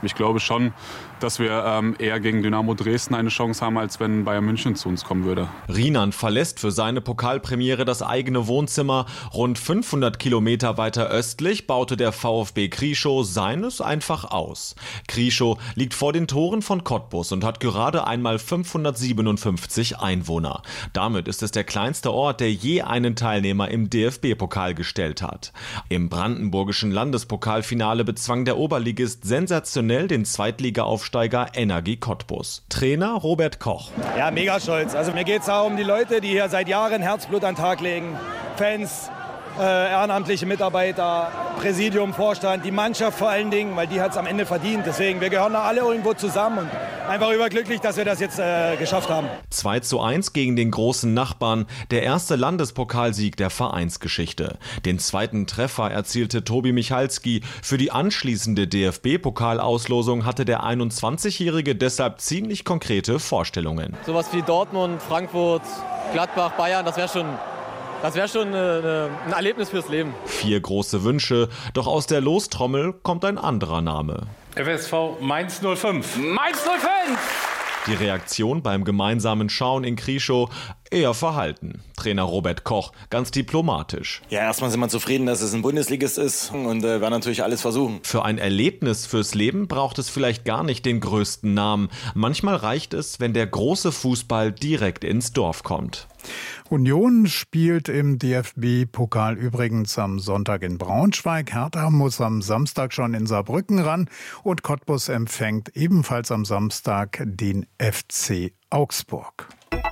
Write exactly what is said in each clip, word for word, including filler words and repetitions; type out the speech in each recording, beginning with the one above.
Ich glaube schon, dass wir ähm, eher gegen Dynamo Dresden eine Chance haben, als wenn Bayern München zu uns kommen würde. Riemann verlässt für seine Pokalpremiere das eigene Wohnzimmer. Rund fünfhundert Kilometer weiter östlich baute der VfB Krieschow seines einfach aus. Krieschow liegt vor den Toren von Cottbus und hat gerade einmal fünfhundertsiebenundfünfzig Einwohner. Damit ist es der kleinste Ort, der je einen Teilnehmer im D F B-Pokal gestellt hat. Im brandenburgischen Landespokalfinale bezwang der Oberligist sensationell den Zweitliga-Aufsteiger Energie Cottbus. Trainer Robert Koch. Ja, mega stolz. Also mir geht es auch um die Leute, die hier seit Jahren Herzblut an den Tag legen. Fans, äh, ehrenamtliche Mitarbeiter, Präsidium, Vorstand, die Mannschaft vor allen Dingen, weil die hat es am Ende verdient. Deswegen, wir gehören da alle irgendwo zusammen und einfach überglücklich, dass wir das jetzt äh, geschafft haben. zwei zu eins gegen den großen Nachbarn, der erste Landespokalsieg der Vereinsgeschichte. Den zweiten Treffer erzielte Tobi Michalski. Für die anschließende D F B-Pokalauslosung hatte der einundzwanzigjährige deshalb ziemlich konkrete Vorstellungen. Sowas wie Dortmund, Frankfurt, Gladbach, Bayern, das wäre schon... Das wäre schon eine, ein Erlebnis fürs Leben. Vier große Wünsche, doch aus der Lostrommel kommt ein anderer Name. F S V Mainz null fünf. Mainz null fünf! Die Reaktion beim gemeinsamen Schauen in Krieschow eher verhalten. Trainer Robert Koch ganz diplomatisch. Ja, erstmal sind wir zufrieden, dass es ein Bundesligist ist und äh, werden natürlich alles versuchen. Für ein Erlebnis fürs Leben braucht es vielleicht gar nicht den größten Namen. Manchmal reicht es, wenn der große Fußball direkt ins Dorf kommt. Union spielt im D F B-Pokal übrigens am Sonntag in Braunschweig. Hertha muss am Samstag schon in Saarbrücken ran und Cottbus empfängt ebenfalls am Samstag den F C Augsburg.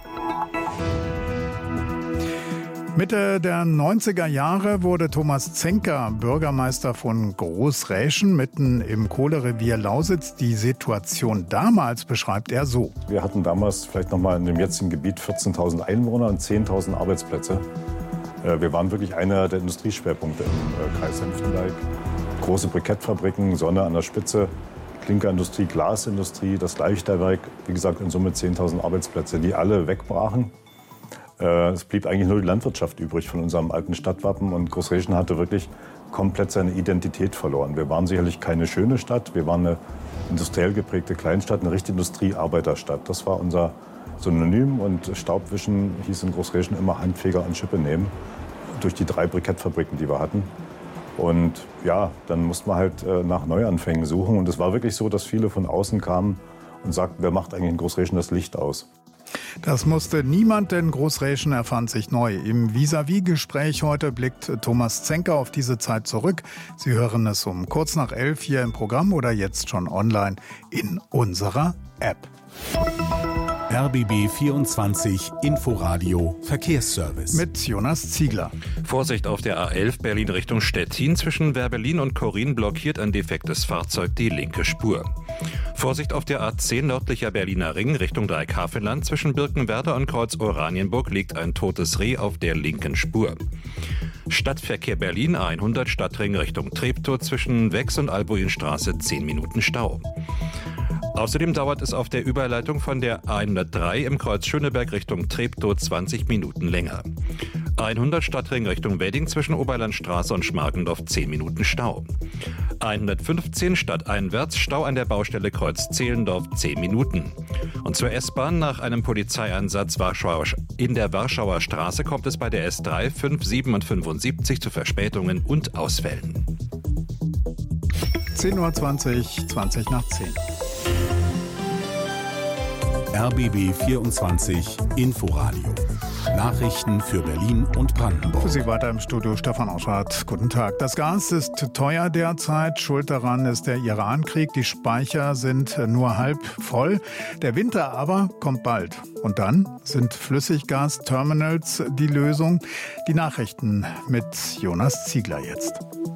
Mitte der neunziger Jahre wurde Thomas Zenker Bürgermeister von Großräschen mitten im Kohlerevier Lausitz. Die Situation damals beschreibt er so. Wir hatten damals vielleicht noch mal in dem jetzigen Gebiet vierzehntausend Einwohner und zehntausend Arbeitsplätze. Wir waren wirklich einer der Industrieschwerpunkte im Kreis Senftenberg. Große Brikettfabriken, Sonne an der Spitze, Klinkerindustrie, Glasindustrie, das Leichterwerk. Wie gesagt, in Summe zehntausend Arbeitsplätze, die alle wegbrachen. Es blieb eigentlich nur die Landwirtschaft übrig von unserem alten Stadtwappen und Großräschen hatte wirklich komplett seine Identität verloren. Wir waren sicherlich keine schöne Stadt, wir waren eine industriell geprägte Kleinstadt, eine richtige Industriearbeiterstadt. Das war unser Synonym und Staubwischen hieß in Großräschen immer Handfeger und Schippe nehmen, durch die drei Brikettfabriken, die wir hatten. Und ja, dann mussten wir halt nach Neuanfängen suchen und es war wirklich so, dass viele von außen kamen und sagten, wer macht eigentlich in Großräschen das Licht aus? Das musste niemand, denn Großräschen erfand sich neu. Im Vis-à-vis-Gespräch heute blickt Thomas Zenker auf diese Zeit zurück. Sie hören es um kurz nach elf hier im Programm oder jetzt schon online in unserer App. R B B vierundzwanzig Inforadio Verkehrsservice. Mit Jonas Ziegler. Vorsicht auf der A elf Berlin Richtung Stettin. Zwischen Werbelin und Korin blockiert ein defektes Fahrzeug die linke Spur. Vorsicht auf der A zehn nördlicher Berliner Ring Richtung Dreikhafenland. Zwischen Birkenwerder und Kreuz Oranienburg liegt ein totes Reh auf der linken Spur. Stadtverkehr Berlin A hundert Stadtring Richtung Treptow. Zwischen Wex und Albuinstraße zehn Minuten Stau. Außerdem dauert es auf der Überleitung von der A hundertdrei im Kreuz Schöneberg Richtung Treptow zwanzig Minuten länger. A hundert Stadtring Richtung Wedding zwischen Oberlandstraße und Schmargendorf zehn Minuten Stau. A hundertfünfzehn stadteinwärts Stau an der Baustelle Kreuz Zehlendorf zehn Minuten. Und zur S-Bahn nach einem Polizeieinsatz Warschauer, in der Warschauer Straße kommt es bei der S drei, fünf, sieben und fünfundsiebzig zu Verspätungen und Ausfällen. zehn Uhr zwanzig, zwanzig nach zehn. R B B vierundzwanzig Inforadio. Nachrichten für Berlin und Brandenburg. Für Sie weiter im Studio Stefan Auschardt. Guten Tag. Das Gas ist teuer derzeit. Schuld daran ist der Iran-Krieg. Die Speicher sind nur halb voll. Der Winter aber kommt bald. Und dann sind Flüssiggasterminals die Lösung. Die Nachrichten mit Jonas Ziegler jetzt.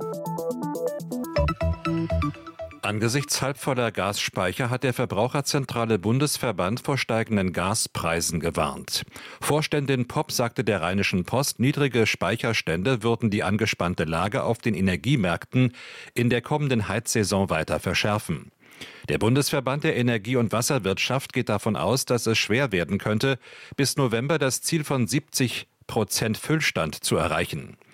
Angesichts halbvoller Gasspeicher hat der Verbraucherzentrale Bundesverband vor steigenden Gaspreisen gewarnt. Vorständin Popp sagte der Rheinischen Post, niedrige Speicherstände würden die angespannte Lage auf den Energiemärkten in der kommenden Heizsaison weiter verschärfen. Der Bundesverband der Energie- und Wasserwirtschaft geht davon aus, dass es schwer werden könnte, bis November das Ziel von siebzig Prozent Füllstand zu erreichen.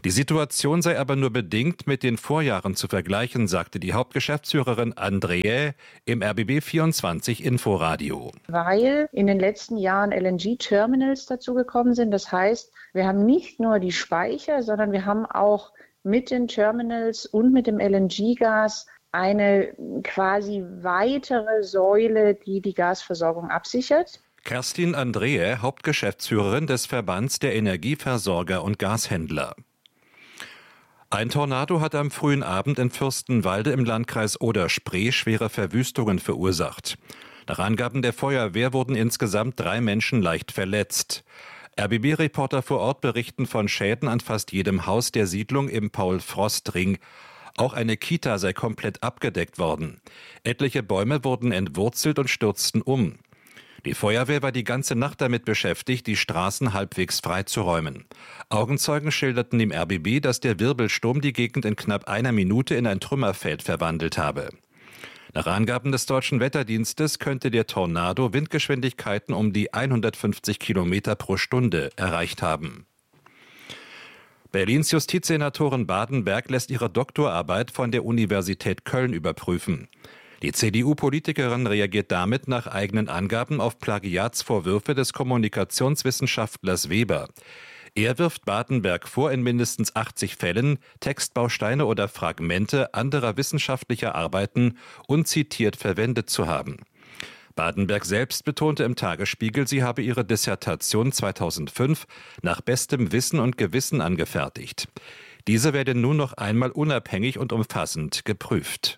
Die Situation sei aber nur bedingt mit den Vorjahren zu vergleichen, sagte die Hauptgeschäftsführerin Andreae im R B B vierundzwanzig Inforadio. Weil in den letzten Jahren L N G-Terminals dazugekommen sind. Das heißt, wir haben nicht nur die Speicher, sondern wir haben auch mit den Terminals und mit dem L N G-Gas eine quasi weitere Säule, die die Gasversorgung absichert. Kerstin Andreae, Hauptgeschäftsführerin des Verbands der Energieversorger und Gashändler. Ein Tornado hat am frühen Abend in Fürstenwalde im Landkreis Oder-Spree schwere Verwüstungen verursacht. Nach Angaben der Feuerwehr wurden insgesamt drei Menschen leicht verletzt. R B B-Reporter vor Ort berichten von Schäden an fast jedem Haus der Siedlung im Paul-Frost-Ring. Auch eine Kita sei komplett abgedeckt worden. Etliche Bäume wurden entwurzelt und stürzten um. Die Feuerwehr war die ganze Nacht damit beschäftigt, die Straßen halbwegs freizuräumen. Augenzeugen schilderten dem R B B, dass der Wirbelsturm die Gegend in knapp einer Minute in ein Trümmerfeld verwandelt habe. Nach Angaben des Deutschen Wetterdienstes könnte der Tornado Windgeschwindigkeiten um die hundertfünfzig Kilometer pro Stunde erreicht haben. Berlins Justizsenatorin Badenberg lässt ihre Doktorarbeit von der Universität Köln überprüfen. Die C D U-Politikerin reagiert damit nach eigenen Angaben auf Plagiatsvorwürfe des Kommunikationswissenschaftlers Weber. Er wirft Badenberg vor, in mindestens achtzig Fällen Textbausteine oder Fragmente anderer wissenschaftlicher Arbeiten unzitiert verwendet zu haben. Badenberg selbst betonte im Tagesspiegel, sie habe ihre Dissertation zweitausendfünf nach bestem Wissen und Gewissen angefertigt. Diese werde nun noch einmal unabhängig und umfassend geprüft.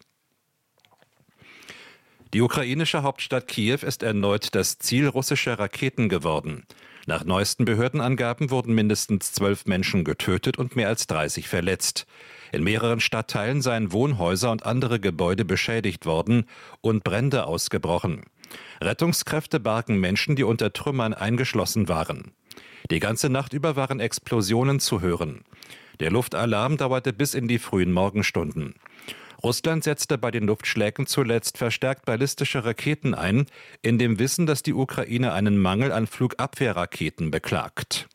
Die ukrainische Hauptstadt Kiew ist erneut das Ziel russischer Raketen geworden. Nach neuesten Behördenangaben wurden mindestens zwölf Menschen getötet und mehr als dreißig verletzt. In mehreren Stadtteilen seien Wohnhäuser und andere Gebäude beschädigt worden und Brände ausgebrochen. Rettungskräfte bargen Menschen, die unter Trümmern eingeschlossen waren. Die ganze Nacht über waren Explosionen zu hören. Der Luftalarm dauerte bis in die frühen Morgenstunden. Russland setzte bei den Luftschlägen zuletzt verstärkt ballistische Raketen ein, in dem Wissen, dass die Ukraine einen Mangel an Flugabwehrraketen beklagt.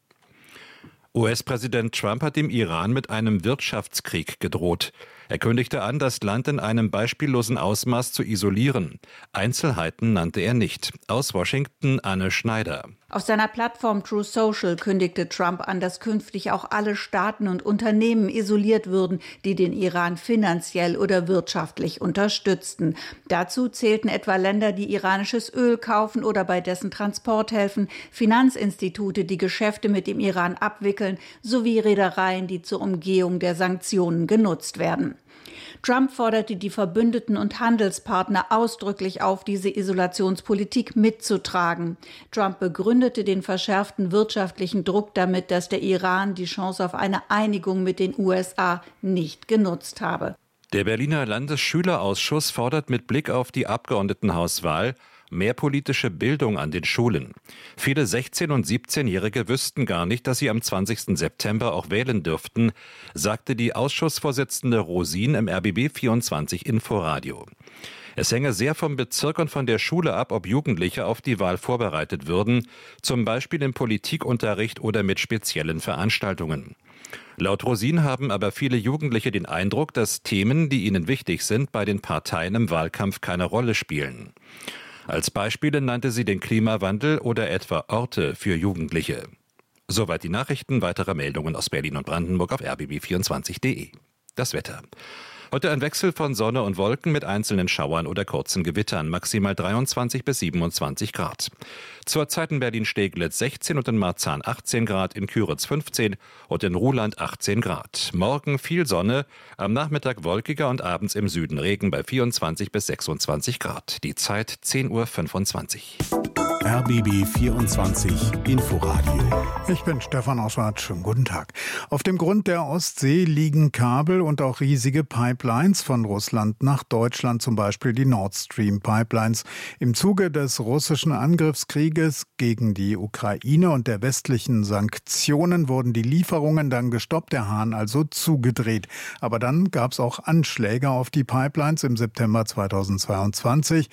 U S-Präsident Trump hat dem Iran mit einem Wirtschaftskrieg gedroht. Er kündigte an, das Land in einem beispiellosen Ausmaß zu isolieren. Einzelheiten nannte er nicht. Aus Washington Anne Schneider. Auf seiner Plattform True Social kündigte Trump an, dass künftig auch alle Staaten und Unternehmen isoliert würden, die den Iran finanziell oder wirtschaftlich unterstützten. Dazu zählten etwa Länder, die iranisches Öl kaufen oder bei dessen Transport helfen, Finanzinstitute, die Geschäfte mit dem Iran abwickeln, sowie Reedereien, die zur Umgehung der Sanktionen genutzt werden. Trump forderte die Verbündeten und Handelspartner ausdrücklich auf, diese Isolationspolitik mitzutragen. Trump begründete den verschärften wirtschaftlichen Druck damit, dass der Iran die Chance auf eine Einigung mit den U S A nicht genutzt habe. Der Berliner Landesschülerausschuss fordert mit Blick auf die Abgeordnetenhauswahl mehr politische Bildung an den Schulen. Viele sechzehn- und siebzehnjährige wüssten gar nicht, dass sie am zwanzigsten September auch wählen dürften, sagte die Ausschussvorsitzende Rosin im R B B vierundzwanzig Inforadio. Es hänge sehr vom Bezirk und von der Schule ab, ob Jugendliche auf die Wahl vorbereitet würden, zum Beispiel im Politikunterricht oder mit speziellen Veranstaltungen. Laut Rosin haben aber viele Jugendliche den Eindruck, dass Themen, die ihnen wichtig sind, bei den Parteien im Wahlkampf keine Rolle spielen. Als Beispiele nannte sie den Klimawandel oder etwa Orte für Jugendliche. Soweit die Nachrichten. Weitere Meldungen aus Berlin und Brandenburg auf r b b vierundzwanzig punkt de. Das Wetter. Heute ein Wechsel von Sonne und Wolken mit einzelnen Schauern oder kurzen Gewittern, maximal dreiundzwanzig bis siebenundzwanzig Grad. Zurzeit in Berlin-Steglitz sechzehn und in Marzahn achtzehn Grad, in Küritz fünfzehn und in Ruhland achtzehn Grad. Morgen viel Sonne, am Nachmittag wolkiger und abends im Süden Regen bei vierundzwanzig bis sechsundzwanzig Grad. Die Zeit zehn Uhr fünfundzwanzig. R B B vierundzwanzig Inforadio. Ich bin Stefan Oswald. Schönen guten Tag. Auf dem Grund der Ostsee liegen Kabel und auch riesige Pipelines von Russland nach Deutschland, zum Beispiel die Nord Stream Pipelines. Im Zuge des russischen Angriffskrieges gegen die Ukraine und der westlichen Sanktionen wurden die Lieferungen dann gestoppt, der Hahn also zugedreht. Aber dann gab es auch Anschläge auf die Pipelines im September zweitausendzweiundzwanzig.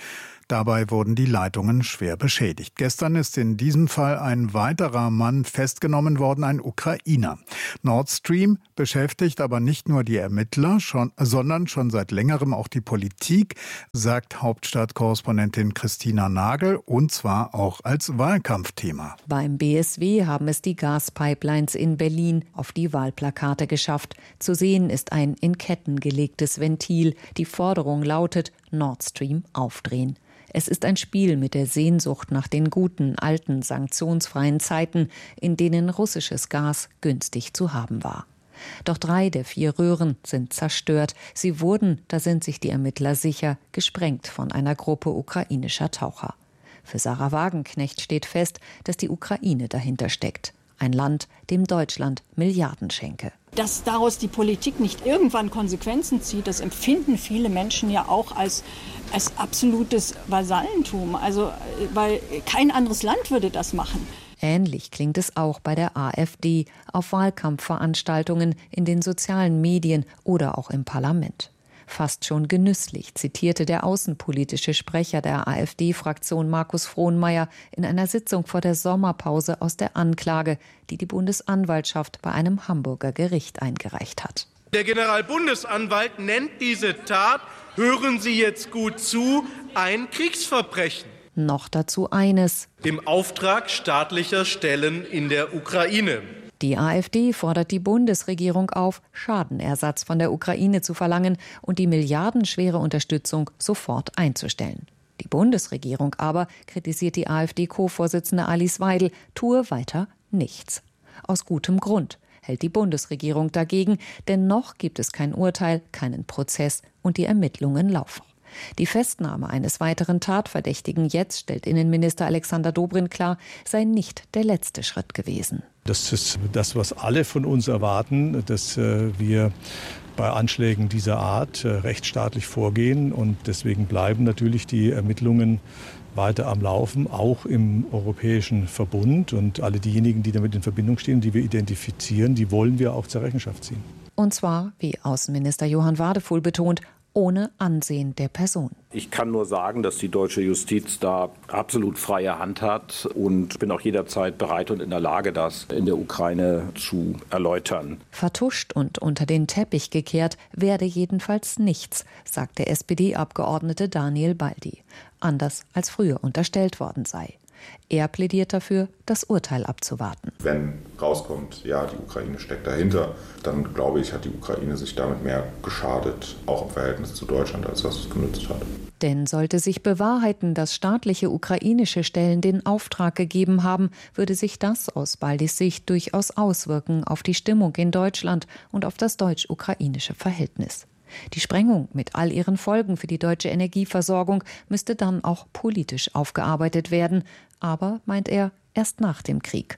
Dabei wurden die Leitungen schwer beschädigt. Gestern ist in diesem Fall ein weiterer Mann festgenommen worden, ein Ukrainer. Nord Stream beschäftigt aber nicht nur die Ermittler, schon, sondern schon seit längerem auch die Politik, sagt Hauptstadtkorrespondentin Christina Nagel, und zwar auch als Wahlkampfthema. Beim B S W haben es die Gaspipelines in Berlin auf die Wahlplakate geschafft. Zu sehen ist ein in Ketten gelegtes Ventil. Die Forderung lautet: Nord Stream aufdrehen. Es ist ein Spiel mit der Sehnsucht nach den guten, alten, sanktionsfreien Zeiten, in denen russisches Gas günstig zu haben war. Doch drei der vier Röhren sind zerstört. Sie wurden, da sind sich die Ermittler sicher, gesprengt von einer Gruppe ukrainischer Taucher. Für Sarah Wagenknecht steht fest, dass die Ukraine dahinter steckt. Ein Land, dem Deutschland Milliarden schenke. Dass daraus die Politik nicht irgendwann Konsequenzen zieht, das empfinden viele Menschen ja auch als, als absolutes Vasallentum. Also, weil kein anderes Land würde das machen. Ähnlich klingt es auch bei der AfD auf Wahlkampfveranstaltungen, in den sozialen Medien oder auch im Parlament. Fast schon genüsslich zitierte der außenpolitische Sprecher der AfD-Fraktion Markus Frohnmayer in einer Sitzung vor der Sommerpause aus der Anklage, die die Bundesanwaltschaft bei einem Hamburger Gericht eingereicht hat. Der Generalbundesanwalt nennt diese Tat, hören Sie jetzt gut zu, ein Kriegsverbrechen. Noch dazu eines: im Auftrag staatlicher Stellen in der Ukraine. Die AfD fordert die Bundesregierung auf, Schadenersatz von der Ukraine zu verlangen und die milliardenschwere Unterstützung sofort einzustellen. Die Bundesregierung aber, kritisiert die AfD-Co-Vorsitzende Alice Weidel, tue weiter nichts. Aus gutem Grund hält die Bundesregierung dagegen, denn noch gibt es kein Urteil, keinen Prozess und die Ermittlungen laufen. Die Festnahme eines weiteren Tatverdächtigen jetzt, stellt Innenminister Alexander Dobrindt klar, sei nicht der letzte Schritt gewesen. Das ist das, was alle von uns erwarten, dass wir bei Anschlägen dieser Art rechtsstaatlich vorgehen. Und deswegen bleiben natürlich die Ermittlungen weiter am Laufen, auch im Europäischen Verbund. Und alle diejenigen, die damit in Verbindung stehen, die wir identifizieren, die wollen wir auch zur Rechenschaft ziehen. Und zwar, wie Außenminister Johann Wadefuhl betont, ohne Ansehen der Person. Ich kann nur sagen, dass die deutsche Justiz da absolut freie Hand hat und bin auch jederzeit bereit und in der Lage, das in der Ukraine zu erläutern. Vertuscht und unter den Teppich gekehrt werde jedenfalls nichts, sagt der S P D-Abgeordnete Daniel Baldi. Anders als früher unterstellt worden sei. Er plädiert dafür, das Urteil abzuwarten. Wenn rauskommt, ja, die Ukraine steckt dahinter, dann glaube ich, hat die Ukraine sich damit mehr geschadet, auch im Verhältnis zu Deutschland, als dass es genutzt hat. Denn sollte sich bewahrheiten, dass staatliche ukrainische Stellen den Auftrag gegeben haben, würde sich das aus Baldis Sicht durchaus auswirken auf die Stimmung in Deutschland und auf das deutsch-ukrainische Verhältnis. Die Sprengung mit all ihren Folgen für die deutsche Energieversorgung müsste dann auch politisch aufgearbeitet werden. Aber, meint er, erst nach dem Krieg.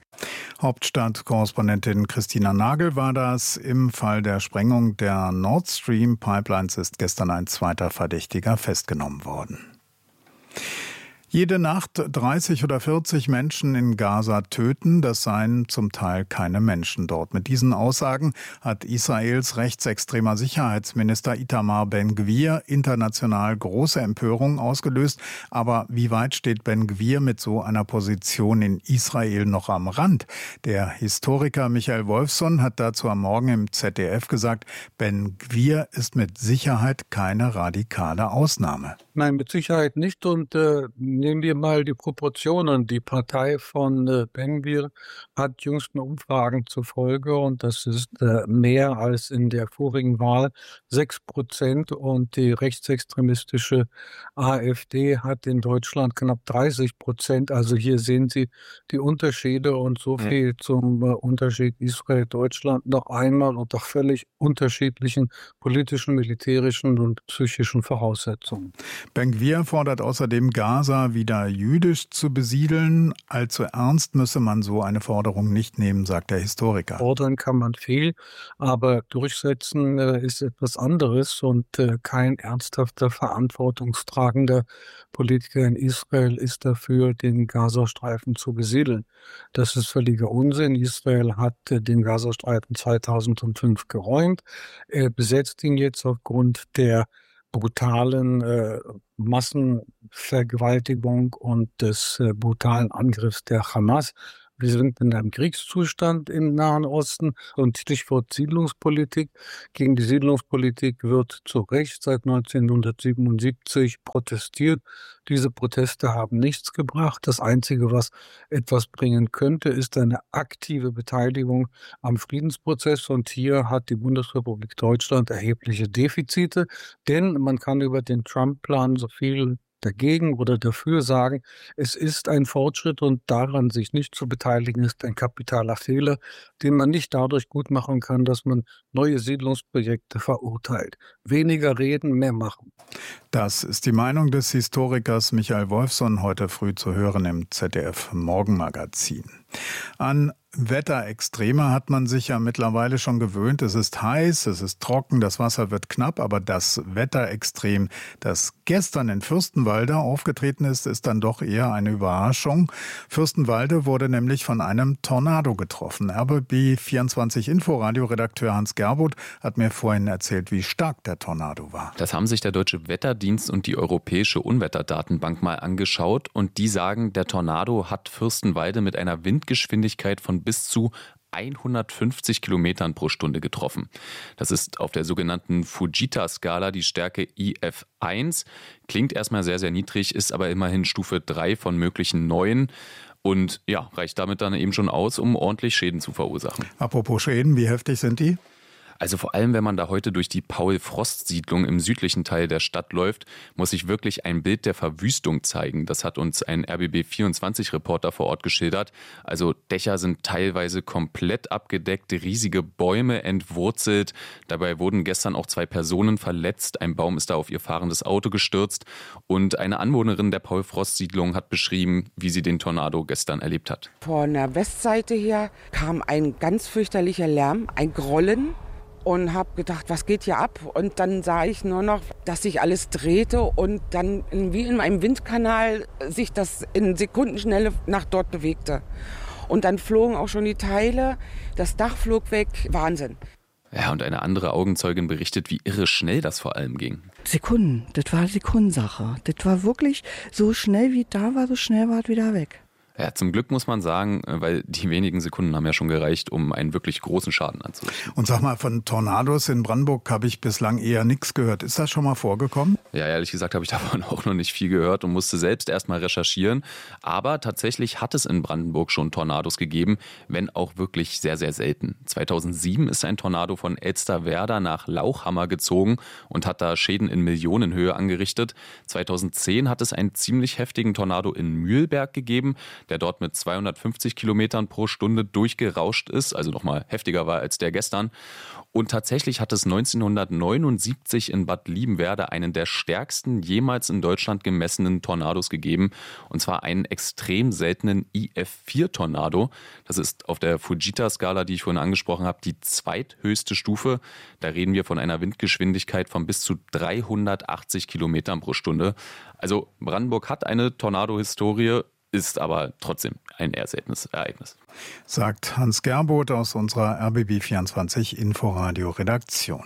Hauptstadtkorrespondentin Christina Nagel war das. Im Fall der Sprengung der Nord Stream Pipelines ist gestern ein zweiter Verdächtiger festgenommen worden. Jede Nacht dreißig oder vierzig Menschen in Gaza töten, das seien zum Teil keine Menschen dort. Mit diesen Aussagen hat Israels rechtsextremer Sicherheitsminister Itamar Ben-Gvir international große Empörung ausgelöst. Aber wie weit steht Ben-Gvir mit so einer Position in Israel noch am Rand? Der Historiker Michael Wolfson hat dazu am Morgen im Z D F gesagt, Ben-Gvir ist mit Sicherheit keine radikale Ausnahme. Nein, mit Sicherheit nicht. Und äh, nehmen wir mal die Proportionen. Die Partei von äh, Ben-Gvir hat jüngsten Umfragen zufolge, und das ist äh, mehr als in der vorigen Wahl, sechs Prozent. Und die rechtsextremistische AfD hat in Deutschland knapp dreißig Prozent. Also hier sehen Sie die Unterschiede, und so viel mhm. zum äh, Unterschied Israel-Deutschland noch einmal unter völlig unterschiedlichen politischen, militärischen und psychischen Voraussetzungen. Ben-Gvir fordert außerdem, Gaza wieder jüdisch zu besiedeln. Allzu ernst müsse man so eine Forderung nicht nehmen, sagt der Historiker. Fordern kann man viel, aber durchsetzen äh, ist etwas anderes, und äh, kein ernsthafter, verantwortungstragender Politiker in Israel ist dafür, den Gazastreifen zu besiedeln. Das ist völliger Unsinn. Israel hat äh, den Gazastreifen zweitausendfünf geräumt, äh, besetzt ihn jetzt aufgrund der brutalen äh, Massenvernichtungsaktionen Vergewaltigung und des äh, brutalen Angriffs der Hamas. Wir sind in einem Kriegszustand im Nahen Osten und Stichwort Siedlungspolitik. Gegen die Siedlungspolitik wird zu Recht seit neunzehnhundertsiebenundsiebzig protestiert. Diese Proteste haben nichts gebracht. Das Einzige, was etwas bringen könnte, ist eine aktive Beteiligung am Friedensprozess. Und hier hat die Bundesrepublik Deutschland erhebliche Defizite, denn man kann über den Trump-Plan so viel dagegen oder dafür sagen, es ist ein Fortschritt und daran sich nicht zu beteiligen, ist ein kapitaler Fehler, den man nicht dadurch gut machen kann, dass man neue Siedlungsprojekte verurteilt. Weniger reden, mehr machen. Das ist die Meinung des Historikers Michael Wolfson, heute früh zu hören im Z D F Morgenmagazin. An Wetterextreme hat man sich ja mittlerweile schon gewöhnt. Es ist heiß, es ist trocken, das Wasser wird knapp, aber das Wetterextrem, das gestern in Fürstenwalde aufgetreten ist, ist dann doch eher eine Überraschung. Fürstenwalde wurde nämlich von einem Tornado getroffen. R B B vierundzwanzig Inforadio-Redakteur Hans Gerbuth hat mir vorhin erzählt, wie stark der Tornado war. Das haben sich der Deutsche Wetterdienst und die Europäische Unwetterdatenbank mal angeschaut und die sagen, der Tornado hat Fürstenwalde mit einer Windgeschwindigkeit von bis zu hundertfünfzig Kilometern pro Stunde getroffen. Das ist auf der sogenannten Fujita-Skala die Stärke I F eins. Klingt erstmal sehr, sehr niedrig, ist aber immerhin Stufe drei von möglichen neun. Und ja, reicht damit dann eben schon aus, um ordentlich Schäden zu verursachen. Apropos Schäden, wie heftig sind die? Also vor allem, wenn man da heute durch die Paul-Frost-Siedlung im südlichen Teil der Stadt läuft, muss sich wirklich ein Bild der Verwüstung zeigen. Das hat uns ein R B B vierundzwanzig-Reporter vor Ort geschildert. Also Dächer sind teilweise komplett abgedeckt, riesige Bäume entwurzelt. Dabei wurden gestern auch zwei Personen verletzt. Ein Baum ist da auf ihr fahrendes Auto gestürzt. Und eine Anwohnerin der Paul-Frost-Siedlung hat beschrieben, wie sie den Tornado gestern erlebt hat. Von der Westseite her kam ein ganz fürchterlicher Lärm, ein Grollen. Und habe gedacht, was geht hier ab? Und dann sah ich nur noch, dass sich alles drehte und dann wie in einem Windkanal sich das in Sekundenschnelle nach dort bewegte. Und dann flogen auch schon die Teile, das Dach flog weg, Wahnsinn. Ja, und eine andere Augenzeugin berichtet, wie irre schnell das vor allem ging. Sekunden, das war Sekundensache. Das war wirklich so schnell wie da war, so schnell war es wieder weg. Ja, zum Glück muss man sagen, weil die wenigen Sekunden haben ja schon gereicht, um einen wirklich großen Schaden anzurichten. Und sag mal, von Tornados in Brandenburg habe ich bislang eher nichts gehört. Ist das schon mal vorgekommen? Ja, ehrlich gesagt habe ich davon auch noch nicht viel gehört und musste selbst erst mal recherchieren. Aber tatsächlich hat es in Brandenburg schon Tornados gegeben, wenn auch wirklich sehr, sehr selten. zweitausendsieben ist ein Tornado von Elsterwerda nach Lauchhammer gezogen und hat da Schäden in Millionenhöhe angerichtet. zweitausendzehn hat es einen ziemlich heftigen Tornado in Mühlberg gegeben, der dort mit zweihundertfünfzig Kilometern pro Stunde durchgerauscht ist, also nochmal heftiger war als der gestern. Und tatsächlich hat es neunzehnhundertneunundsiebzig in Bad Liebenwerda einen der stärksten jemals in Deutschland gemessenen Tornados gegeben. Und zwar einen extrem seltenen I F vier Tornado. Das ist auf der Fujita-Skala, die ich vorhin angesprochen habe, die zweithöchste Stufe. Da reden wir von einer Windgeschwindigkeit von bis zu dreihundertachtzig Kilometern pro Stunde. Also Brandenburg hat eine Tornado-Historie, ist aber trotzdem ein eher seltenes Ereignis. Sagt Hans Gerbuth aus unserer R B B vierundzwanzig Inforadio Redaktion.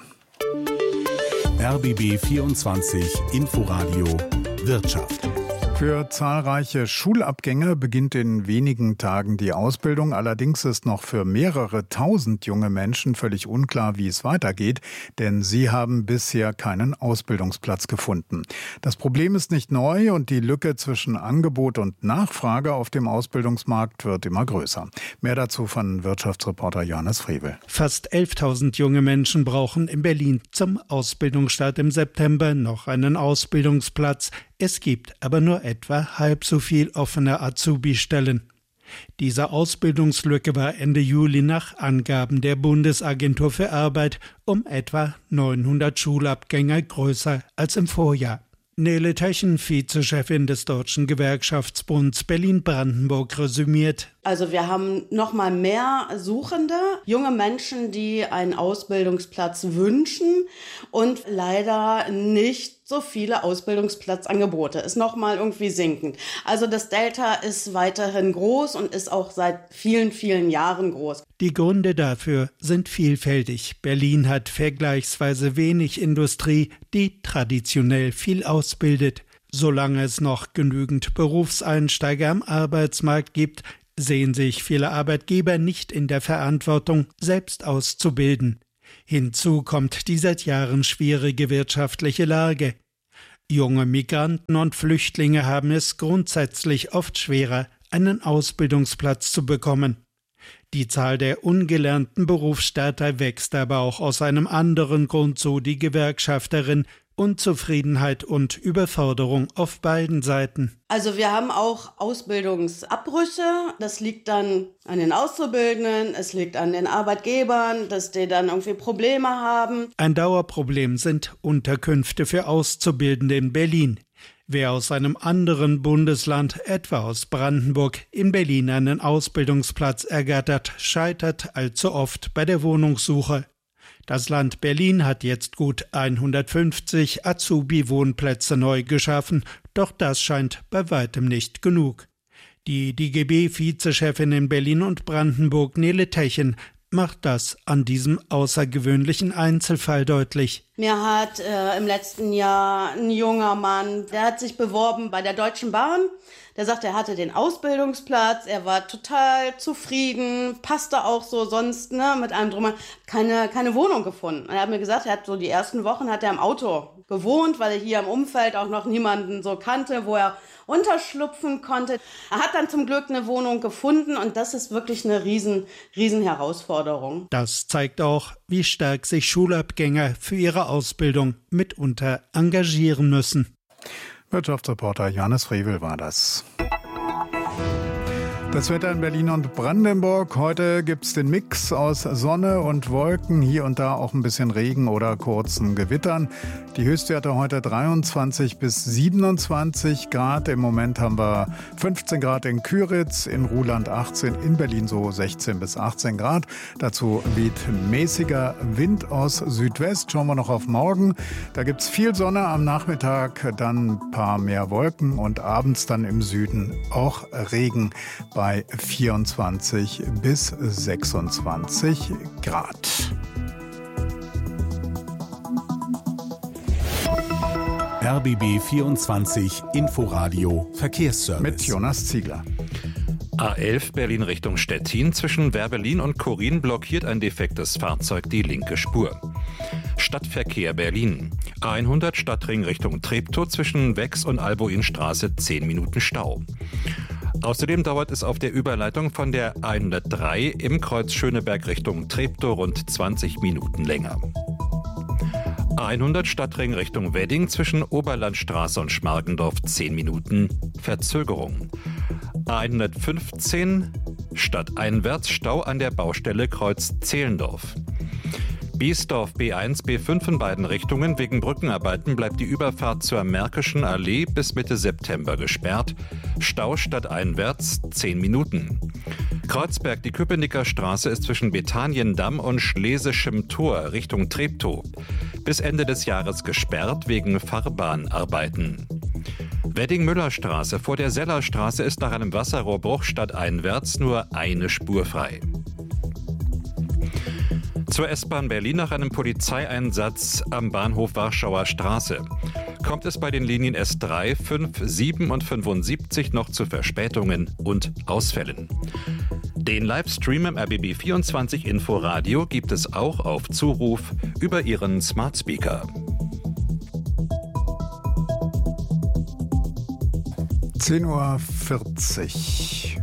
R B B vierundzwanzig Inforadio Wirtschaft. Für zahlreiche Schulabgänger beginnt in wenigen Tagen die Ausbildung. Allerdings ist noch für mehrere tausend junge Menschen völlig unklar, wie es weitergeht, denn sie haben bisher keinen Ausbildungsplatz gefunden. Das Problem ist nicht neu und die Lücke zwischen Angebot und Nachfrage auf dem Ausbildungsmarkt wird immer größer. Mehr dazu von Wirtschaftsreporter Johannes Frevel. Fast elftausend junge Menschen brauchen in Berlin zum Ausbildungsstart im September noch einen Ausbildungsplatz. Es gibt aber nur etwa halb so viel offene Azubi-Stellen. Diese Ausbildungslücke war Ende Juli nach Angaben der Bundesagentur für Arbeit um etwa neunhundert Schulabgänger größer als im Vorjahr. Nele Techen, Vizechefin des Deutschen Gewerkschaftsbunds Berlin-Brandenburg, resümiert: Also wir haben noch mal mehr Suchende, junge Menschen, die einen Ausbildungsplatz wünschen und leider nicht so viele Ausbildungsplatzangebote. Ist noch mal irgendwie sinkend. Also das Delta ist weiterhin groß und ist auch seit vielen, vielen Jahren groß. Die Gründe dafür sind vielfältig. Berlin hat vergleichsweise wenig Industrie, die traditionell viel ausbildet. Solange es noch genügend Berufseinsteiger am Arbeitsmarkt gibt, sehen sich viele Arbeitgeber nicht in der Verantwortung, selbst auszubilden. Hinzu kommt die seit Jahren schwierige wirtschaftliche Lage. Junge Migranten und Flüchtlinge haben es grundsätzlich oft schwerer, einen Ausbildungsplatz zu bekommen. Die Zahl der ungelernten Berufsstarter wächst aber auch aus einem anderen Grund, so die Gewerkschafterin: Unzufriedenheit und Überforderung auf beiden Seiten. Also wir haben auch Ausbildungsabbrüche. Das liegt dann an den Auszubildenden, es liegt an den Arbeitgebern, dass die dann irgendwie Probleme haben. Ein Dauerproblem sind Unterkünfte für Auszubildende in Berlin. Wer aus einem anderen Bundesland, etwa aus Brandenburg, in Berlin einen Ausbildungsplatz ergattert, scheitert allzu oft bei der Wohnungssuche. Das Land Berlin hat jetzt gut hundertfünfzig Azubi-Wohnplätze neu geschaffen, doch das scheint bei weitem nicht genug. Die D G B-Vizechefin in Berlin und Brandenburg, Nele Techen, macht das an diesem außergewöhnlichen Einzelfall deutlich. Mir hat äh, im letzten Jahr ein junger Mann, der hat sich beworben bei der Deutschen Bahn. Der sagt, er hatte den Ausbildungsplatz, er war total zufrieden, passte auch so sonst, ne, mit einem drum, keine, keine Wohnung gefunden. Und er hat mir gesagt, er hat so die ersten Wochen hat er im Auto gewohnt, weil er hier im Umfeld auch noch niemanden so kannte, wo er unterschlupfen konnte. Er hat dann zum Glück eine Wohnung gefunden und das ist wirklich eine riesen, riesen Herausforderung. Das zeigt auch, wie stark sich Schulabgänger für ihre Ausbildung mitunter engagieren müssen. Wirtschaftsreporter Johannes Frevel war das. Das Wetter in Berlin und Brandenburg. Heute gibt's den Mix aus Sonne und Wolken, hier und da auch ein bisschen Regen oder kurzen Gewittern. Die Höchstwerte heute dreiundzwanzig bis siebenundzwanzig Grad. Im Moment haben wir fünfzehn Grad in Küritz, in Ruhland achtzehn, in Berlin so sechzehn bis achtzehn Grad. Dazu weht mäßiger Wind aus Südwest. Schauen wir noch auf morgen. Da gibt's viel Sonne am Nachmittag, dann ein paar mehr Wolken und abends dann im Süden auch Regen bei vierundzwanzig bis sechsundzwanzig Grad. R B B vierundzwanzig Inforadio Verkehrsservice. Mit Jonas Ziegler. A elf Berlin Richtung Stettin. Zwischen Werbelin und Chorin blockiert ein defektes Fahrzeug die linke Spur. Stadtverkehr Berlin. A hundert Stadtring Richtung Treptow. Zwischen Wex und Albuinstraße zehn Minuten Stau. Außerdem dauert es auf der Überleitung von der hundertdrei im Kreuz Schöneberg Richtung Treptow rund zwanzig Minuten länger. A hundert Stadtring Richtung Wedding zwischen Oberlandstraße und Schmargendorf zehn Minuten Verzögerung. A hundertfünfzehn stadteinwärts Stau an der Baustelle Kreuz Zehlendorf. Biesdorf B eins, B fünf in beiden Richtungen. Wegen Brückenarbeiten bleibt die Überfahrt zur Märkischen Allee bis Mitte September gesperrt. Stau stadteinwärts zehn Minuten. Kreuzberg, die Köpenicker Straße ist zwischen Betaniendamm und Schlesischem Tor Richtung Treptow bis Ende des Jahres gesperrt wegen Fahrbahnarbeiten. Wedding-Müller-Straße vor der Sellerstraße ist nach einem Wasserrohrbruch stadteinwärts nur eine Spur frei. Zur S-Bahn Berlin nach einem Polizeieinsatz am Bahnhof Warschauer Straße. Kommt es bei den Linien S drei, fünf, sieben und fünfundsiebzig noch zu Verspätungen und Ausfällen. Den Livestream im R B B vierundzwanzig Inforadio gibt es auch auf Zuruf über Ihren Smart Speaker. zehn Uhr vierzig.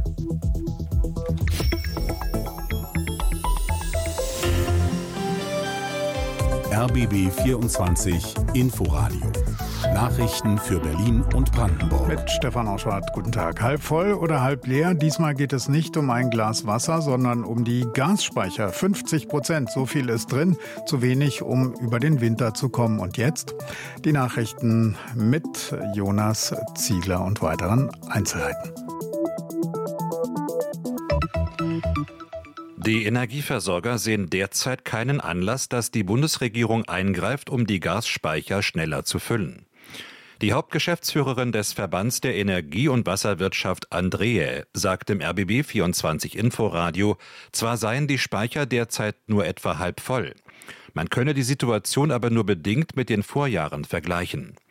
R B B vierundzwanzig Inforadio. Nachrichten für Berlin und Brandenburg. Mit Stefan Auschwart, guten Tag. Halb voll oder halb leer? Diesmal geht es nicht um ein Glas Wasser, sondern um die Gasspeicher. fünfzig Prozent, so viel ist drin. Zu wenig, um über den Winter zu kommen. Und jetzt die Nachrichten mit Jonas Ziegler und weiteren Einzelheiten. Die Energieversorger sehen derzeit keinen Anlass, dass die Bundesregierung eingreift, um die Gasspeicher schneller zu füllen. Die Hauptgeschäftsführerin des Verbands der Energie- und Wasserwirtschaft, Andreae, sagt im R B B vierundzwanzig Inforadio, zwar seien die Speicher derzeit nur etwa halb voll. Man könne die Situation aber nur bedingt mit den Vorjahren vergleichen.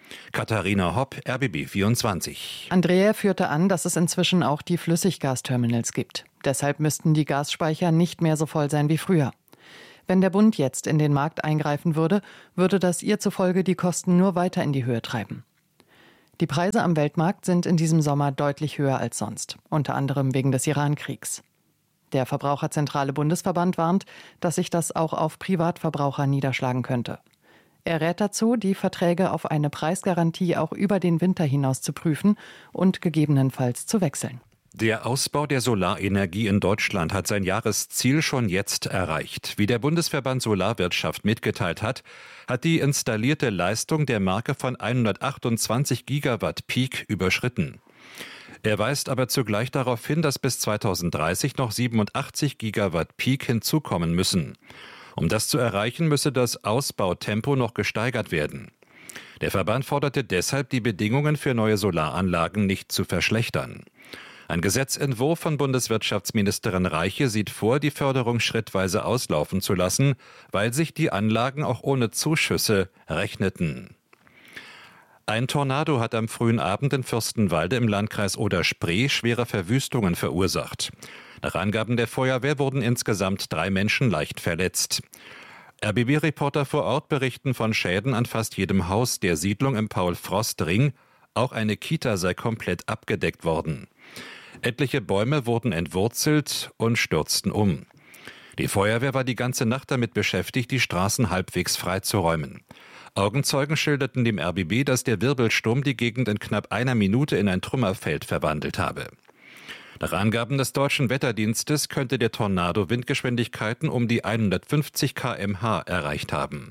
Katharina Hopp, R B B vierundzwanzig. Andrea führte an, dass es inzwischen auch die Flüssiggasterminals gibt. Deshalb müssten die Gasspeicher nicht mehr so voll sein wie früher. Wenn der Bund jetzt in den Markt eingreifen würde, würde das ihr zufolge die Kosten nur weiter in die Höhe treiben. Die Preise am Weltmarkt sind in diesem Sommer deutlich höher als sonst, unter anderem wegen des Iran-Kriegs. Der Verbraucherzentrale Bundesverband warnt, dass sich das auch auf Privatverbraucher niederschlagen könnte. Er rät dazu, die Verträge auf eine Preisgarantie auch über den Winter hinaus zu prüfen und gegebenenfalls zu wechseln. Der Ausbau der Solarenergie in Deutschland hat sein Jahresziel schon jetzt erreicht. Wie der Bundesverband Solarwirtschaft mitgeteilt hat, hat die installierte Leistung der Marke von hundertachtundzwanzig Gigawatt Peak überschritten. Er weist aber zugleich darauf hin, dass bis zweitausenddreißig noch siebenundachtzig Gigawatt Peak hinzukommen müssen. Um das zu erreichen, müsse das Ausbautempo noch gesteigert werden. Der Verband forderte deshalb, die Bedingungen für neue Solaranlagen nicht zu verschlechtern. Ein Gesetzentwurf von Bundeswirtschaftsministerin Reiche sieht vor, die Förderung schrittweise auslaufen zu lassen, weil sich die Anlagen auch ohne Zuschüsse rechneten. Ein Tornado hat am frühen Abend in Fürstenwalde im Landkreis Oder-Spree schwere Verwüstungen verursacht. Nach Angaben der Feuerwehr wurden insgesamt drei Menschen leicht verletzt. R B B-Reporter vor Ort berichten von Schäden an fast jedem Haus der Siedlung im Paul-Frost-Ring. Auch eine Kita sei komplett abgedeckt worden. Etliche Bäume wurden entwurzelt und stürzten um. Die Feuerwehr war die ganze Nacht damit beschäftigt, die Straßen halbwegs freizuräumen. Augenzeugen schilderten dem R B B, dass der Wirbelsturm die Gegend in knapp einer Minute in ein Trümmerfeld verwandelt habe. Nach Angaben des Deutschen Wetterdienstes könnte der Tornado Windgeschwindigkeiten um die hundertfünfzig Kilometer pro Stunde erreicht haben.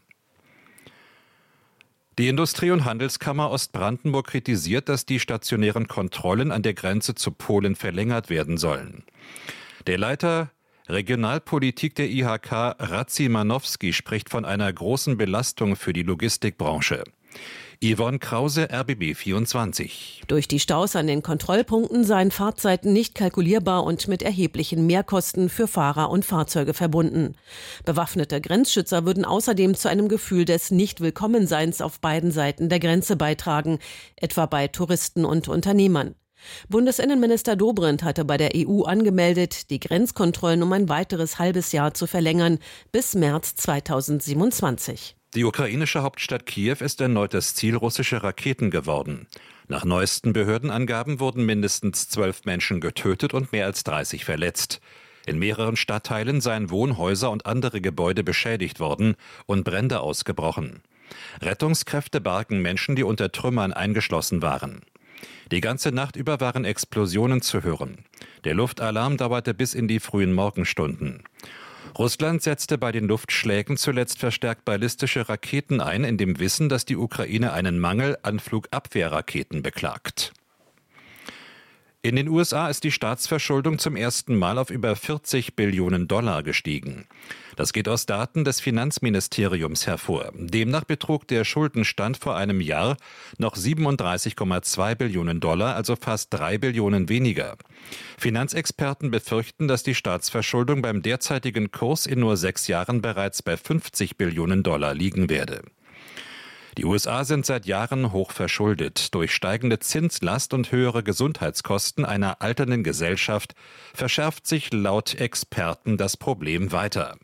Die Industrie- und Handelskammer Ostbrandenburg kritisiert, dass die stationären Kontrollen an der Grenze zu Polen verlängert werden sollen. Der Leiter Regionalpolitik der I H K, Radzimanowski, spricht von einer großen Belastung für die Logistikbranche. Yvonne Krause, R B B vierundzwanzig. Durch die Staus an den Kontrollpunkten seien Fahrzeiten nicht kalkulierbar und mit erheblichen Mehrkosten für Fahrer und Fahrzeuge verbunden. Bewaffnete Grenzschützer würden außerdem zu einem Gefühl des Nicht-Willkommenseins auf beiden Seiten der Grenze beitragen, etwa bei Touristen und Unternehmern. Bundesinnenminister Dobrindt hatte bei der E U angemeldet, die Grenzkontrollen um ein weiteres halbes Jahr zu verlängern, bis März zweitausendsiebenundzwanzig. Die ukrainische Hauptstadt Kiew ist erneut das Ziel russischer Raketen geworden. Nach neuesten Behördenangaben wurden mindestens zwölf Menschen getötet und mehr als dreißig verletzt. In mehreren Stadtteilen seien Wohnhäuser und andere Gebäude beschädigt worden und Brände ausgebrochen. Rettungskräfte bargen Menschen, die unter Trümmern eingeschlossen waren. Die ganze Nacht über waren Explosionen zu hören. Der Luftalarm dauerte bis in die frühen Morgenstunden. Russland setzte bei den Luftschlägen zuletzt verstärkt ballistische Raketen ein, in dem Wissen, dass die Ukraine einen Mangel an Flugabwehrraketen beklagt. In den U S A ist die Staatsverschuldung zum ersten Mal auf über vierzig Billionen Dollar gestiegen. Das geht aus Daten des Finanzministeriums hervor. Demnach betrug der Schuldenstand vor einem Jahr noch siebenunddreißig Komma zwei Billionen Dollar, also fast drei Billionen weniger. Finanzexperten befürchten, dass die Staatsverschuldung beim derzeitigen Kurs in nur sechs Jahren bereits bei fünfzig Billionen Dollar liegen werde. Die U S A sind seit Jahren hoch verschuldet. Durch steigende Zinslast und höhere Gesundheitskosten einer alternden Gesellschaft verschärft sich laut Experten das Problem weiter.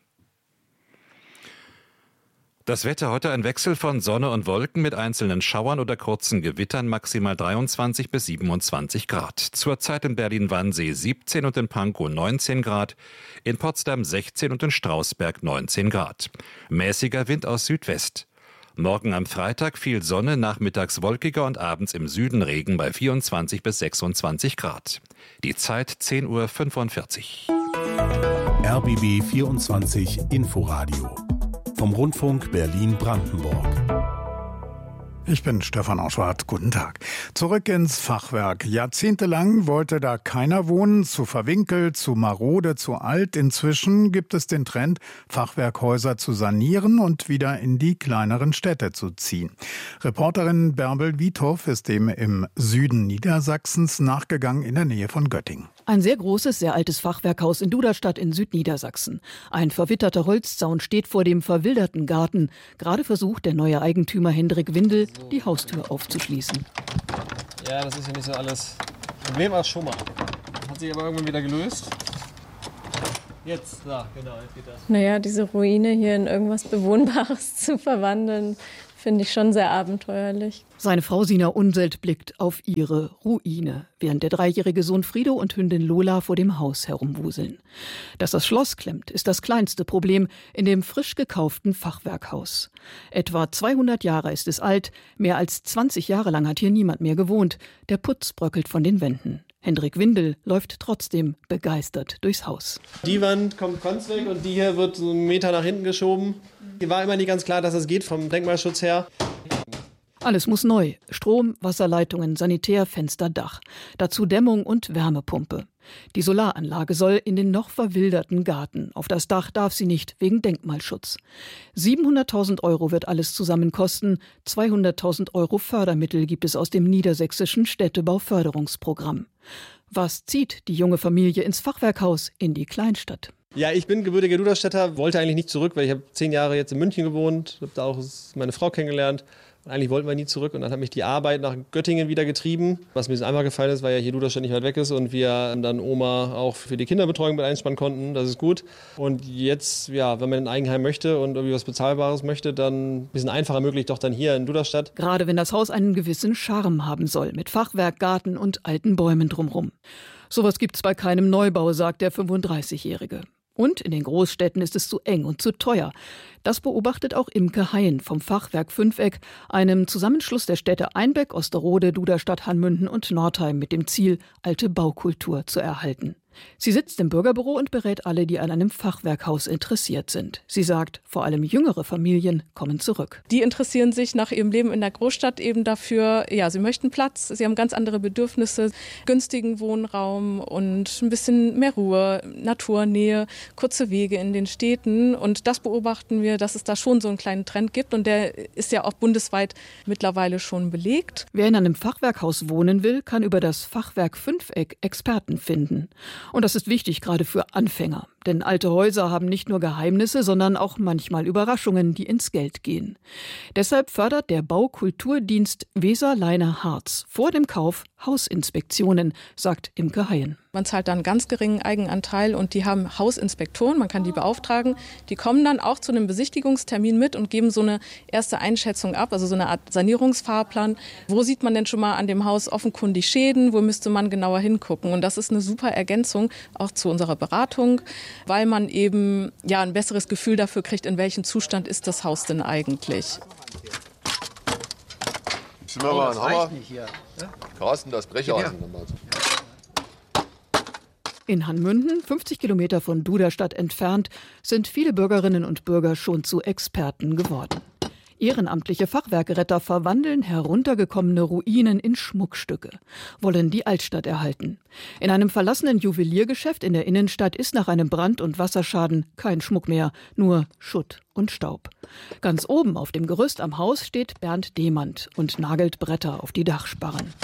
Das Wetter heute ein Wechsel von Sonne und Wolken mit einzelnen Schauern oder kurzen Gewittern, maximal dreiundzwanzig bis siebenundzwanzig Grad. Zurzeit in Berlin-Wannsee siebzehn und in Pankow neunzehn Grad, in Potsdam sechzehn und in Strausberg neunzehn Grad. Mäßiger Wind aus Südwest. Morgen am Freitag viel Sonne, nachmittags wolkiger und abends im Süden Regen bei vierundzwanzig bis sechsundzwanzig Grad. Die Zeit zehn Uhr fünfundvierzig. R B B vierundzwanzig Inforadio vom Rundfunk Berlin-Brandenburg. Ich bin Stefan Auschwart. Guten Tag. Zurück ins Fachwerk. Jahrzehntelang wollte da keiner wohnen, zu verwinkelt, zu marode, zu alt. Inzwischen gibt es den Trend, Fachwerkhäuser zu sanieren und wieder in die kleineren Städte zu ziehen. Reporterin Bärbel Wiethoff ist dem im Süden Niedersachsens nachgegangen in der Nähe von Göttingen. Ein sehr großes, sehr altes Fachwerkhaus in Duderstadt in Südniedersachsen. Ein verwitterter Holzzaun steht vor dem verwilderten Garten. Gerade versucht der neue Eigentümer Hendrik Windel, die Haustür aufzuschließen. Ja, das ist ja nicht so alles. Problem war es schon mal. Hat sich aber irgendwann wieder gelöst. Jetzt, da, genau, jetzt geht das. Naja, diese Ruine hier in irgendwas Bewohnbares zu verwandeln, finde ich schon sehr abenteuerlich. Seine Frau Sina Unselt blickt auf ihre Ruine, während der dreijährige Sohn Frido und Hündin Lola vor dem Haus herumwuseln. Dass das Schloss klemmt, ist das kleinste Problem in dem frisch gekauften Fachwerkhaus. Etwa zweihundert Jahre ist es alt, mehr als zwanzig Jahre lang hat hier niemand mehr gewohnt. Der Putz bröckelt von den Wänden. Hendrik Windel läuft trotzdem begeistert durchs Haus. Die Wand kommt ganz weg und die hier wird so einen Meter nach hinten geschoben. Hier war immer nicht ganz klar, dass es geht vom Denkmalschutz her. Alles muss neu. Strom, Wasserleitungen, Sanitär, Fenster, Dach. Dazu Dämmung und Wärmepumpe. Die Solaranlage soll in den noch verwilderten Garten. Auf das Dach darf sie nicht, wegen Denkmalschutz. siebenhunderttausend Euro wird alles zusammen kosten. zweihunderttausend Euro Fördermittel gibt es aus dem niedersächsischen Städtebauförderungsprogramm. Was zieht die junge Familie ins Fachwerkhaus in die Kleinstadt? Ja, ich bin gebürtiger Duderstädter, wollte eigentlich nicht zurück, weil ich habe zehn Jahre jetzt in München gewohnt, habe da auch meine Frau kennengelernt. Eigentlich wollten wir nie zurück und dann hat mich die Arbeit nach Göttingen wieder getrieben. Was mir einmal gefallen ist, weil ja hier Duderstadt nicht weit weg ist und wir dann Oma auch für die Kinderbetreuung mit einspannen konnten. Das ist gut. Und jetzt, ja, wenn man ein Eigenheim möchte und irgendwie was Bezahlbares möchte, dann ein bisschen einfacher möglich doch dann hier in Duderstadt. Gerade wenn das Haus einen gewissen Charme haben soll, mit Fachwerk, Garten und alten Bäumen drumherum. Sowas gibt's bei keinem Neubau, sagt der fünfunddreißigjährige. Und in den Großstädten ist es zu eng und zu teuer. Das beobachtet auch Imke Hein vom Fachwerk Fünfeck, einem Zusammenschluss der Städte Einbeck, Osterode, Duderstadt, Hanmünden und Nordheim mit dem Ziel, alte Baukultur zu erhalten. Sie sitzt im Bürgerbüro und berät alle, die an einem Fachwerkhaus interessiert sind. Sie sagt, vor allem jüngere Familien kommen zurück. Die interessieren sich nach ihrem Leben in der Großstadt eben dafür, ja, sie möchten Platz, sie haben ganz andere Bedürfnisse, günstigen Wohnraum und ein bisschen mehr Ruhe, Naturnähe, kurze Wege in den Städten. Und das beobachten wir, dass es da schon so einen kleinen Trend gibt und der ist ja auch bundesweit mittlerweile schon belegt. Wer in einem Fachwerkhaus wohnen will, kann über das Fachwerk Fünfeck Experten finden. Und das ist wichtig, gerade für Anfänger. Denn alte Häuser haben nicht nur Geheimnisse, sondern auch manchmal Überraschungen, die ins Geld gehen. Deshalb fördert der Baukulturdienst Weser-Leine-Harz vor dem Kauf Hausinspektionen, sagt Imke Hein. Man zahlt dann einen ganz geringen Eigenanteil und die haben Hausinspektoren, man kann die beauftragen. Die kommen dann auch zu einem Besichtigungstermin mit und geben so eine erste Einschätzung ab, also so eine Art Sanierungsfahrplan. Wo sieht man denn schon mal an dem Haus offenkundig Schäden, wo müsste man genauer hingucken? Und das ist eine super Ergänzung auch zu unserer Beratung, weil man eben ja ein besseres Gefühl dafür kriegt, in welchem Zustand ist das Haus denn eigentlich. Sind wir mal ein Hammer? Carsten, das Brecheisen. In Hanmünden, fünfzig Kilometer von Duderstadt entfernt, sind viele Bürgerinnen und Bürger schon zu Experten geworden. Ehrenamtliche Fachwerkretter verwandeln heruntergekommene Ruinen in Schmuckstücke, wollen die Altstadt erhalten. In einem verlassenen Juweliergeschäft in der Innenstadt ist nach einem Brand- und Wasserschaden kein Schmuck mehr, nur Schutt und Staub. Ganz oben auf dem Gerüst am Haus steht Bernd Demand und nagelt Bretter auf die Dachsparren.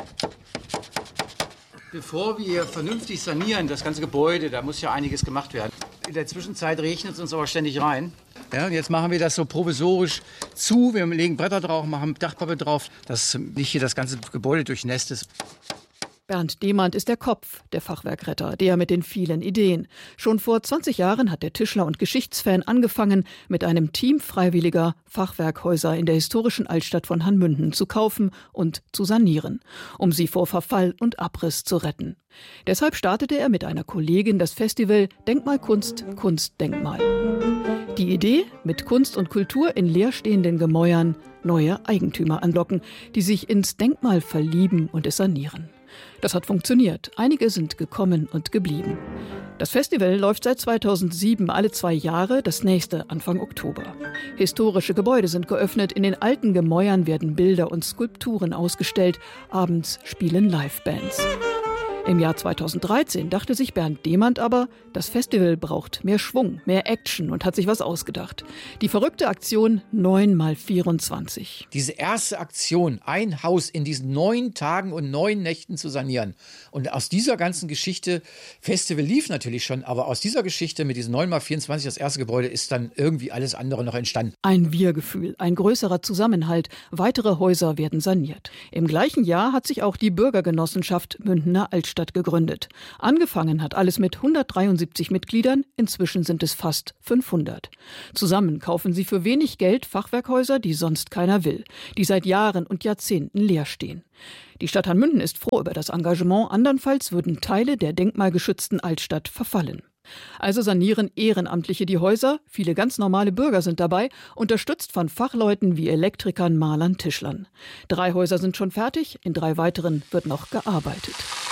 Bevor wir vernünftig sanieren, das ganze Gebäude, da muss ja einiges gemacht werden. In der Zwischenzeit regnet es uns aber ständig rein. Ja, jetzt machen wir das so provisorisch zu. Wir legen Bretter drauf, machen Dachpappe drauf, dass nicht hier das ganze Gebäude durchnässt ist. Bernd Demand ist der Kopf der Fachwerkretter, der mit den vielen Ideen. Schon vor zwanzig Jahren hat der Tischler und Geschichtsfan angefangen, mit einem Team Freiwilliger Fachwerkhäuser in der historischen Altstadt von Hanmünden zu kaufen und zu sanieren, um sie vor Verfall und Abriss zu retten. Deshalb startete er mit einer Kollegin das Festival Denkmalkunst, Kunstdenkmal. Die Idee, mit Kunst und Kultur in leerstehenden Gemäuern neue Eigentümer anlocken, die sich ins Denkmal verlieben und es sanieren. Das hat funktioniert. Einige sind gekommen und geblieben. Das Festival läuft seit zweitausendsieben alle zwei Jahre, das nächste Anfang Oktober. Historische Gebäude sind geöffnet, in den alten Gemäuern werden Bilder und Skulpturen ausgestellt, abends spielen Livebands. Im Jahr zweitausenddreizehn dachte sich Bernd Demand aber, das Festival braucht mehr Schwung, mehr Action und hat sich was ausgedacht. Die verrückte Aktion neun mal vierundzwanzig. Diese erste Aktion, ein Haus in diesen neun Tagen und neun Nächten zu sanieren. Und aus dieser ganzen Geschichte, Festival lief natürlich schon, aber aus dieser Geschichte mit diesen neun mal vierundzwanzig, das erste Gebäude, ist dann irgendwie alles andere noch entstanden. Ein Wir-Gefühl, ein größerer Zusammenhalt, weitere Häuser werden saniert. Im gleichen Jahr hat sich auch die Bürgergenossenschaft Münchener Altstadt gegründet. Angefangen hat alles mit hundertdreiundsiebzig Mitgliedern, inzwischen sind es fast fünfhundert. Zusammen kaufen sie für wenig Geld Fachwerkhäuser, die sonst keiner will, die seit Jahren und Jahrzehnten leer stehen. Die Stadt Hanmünten ist froh über das Engagement, andernfalls würden Teile der denkmalgeschützten Altstadt verfallen. Also sanieren Ehrenamtliche die Häuser, viele ganz normale Bürger sind dabei, unterstützt von Fachleuten wie Elektrikern, Malern, Tischlern. Drei Häuser sind schon fertig, in drei weiteren wird noch gearbeitet.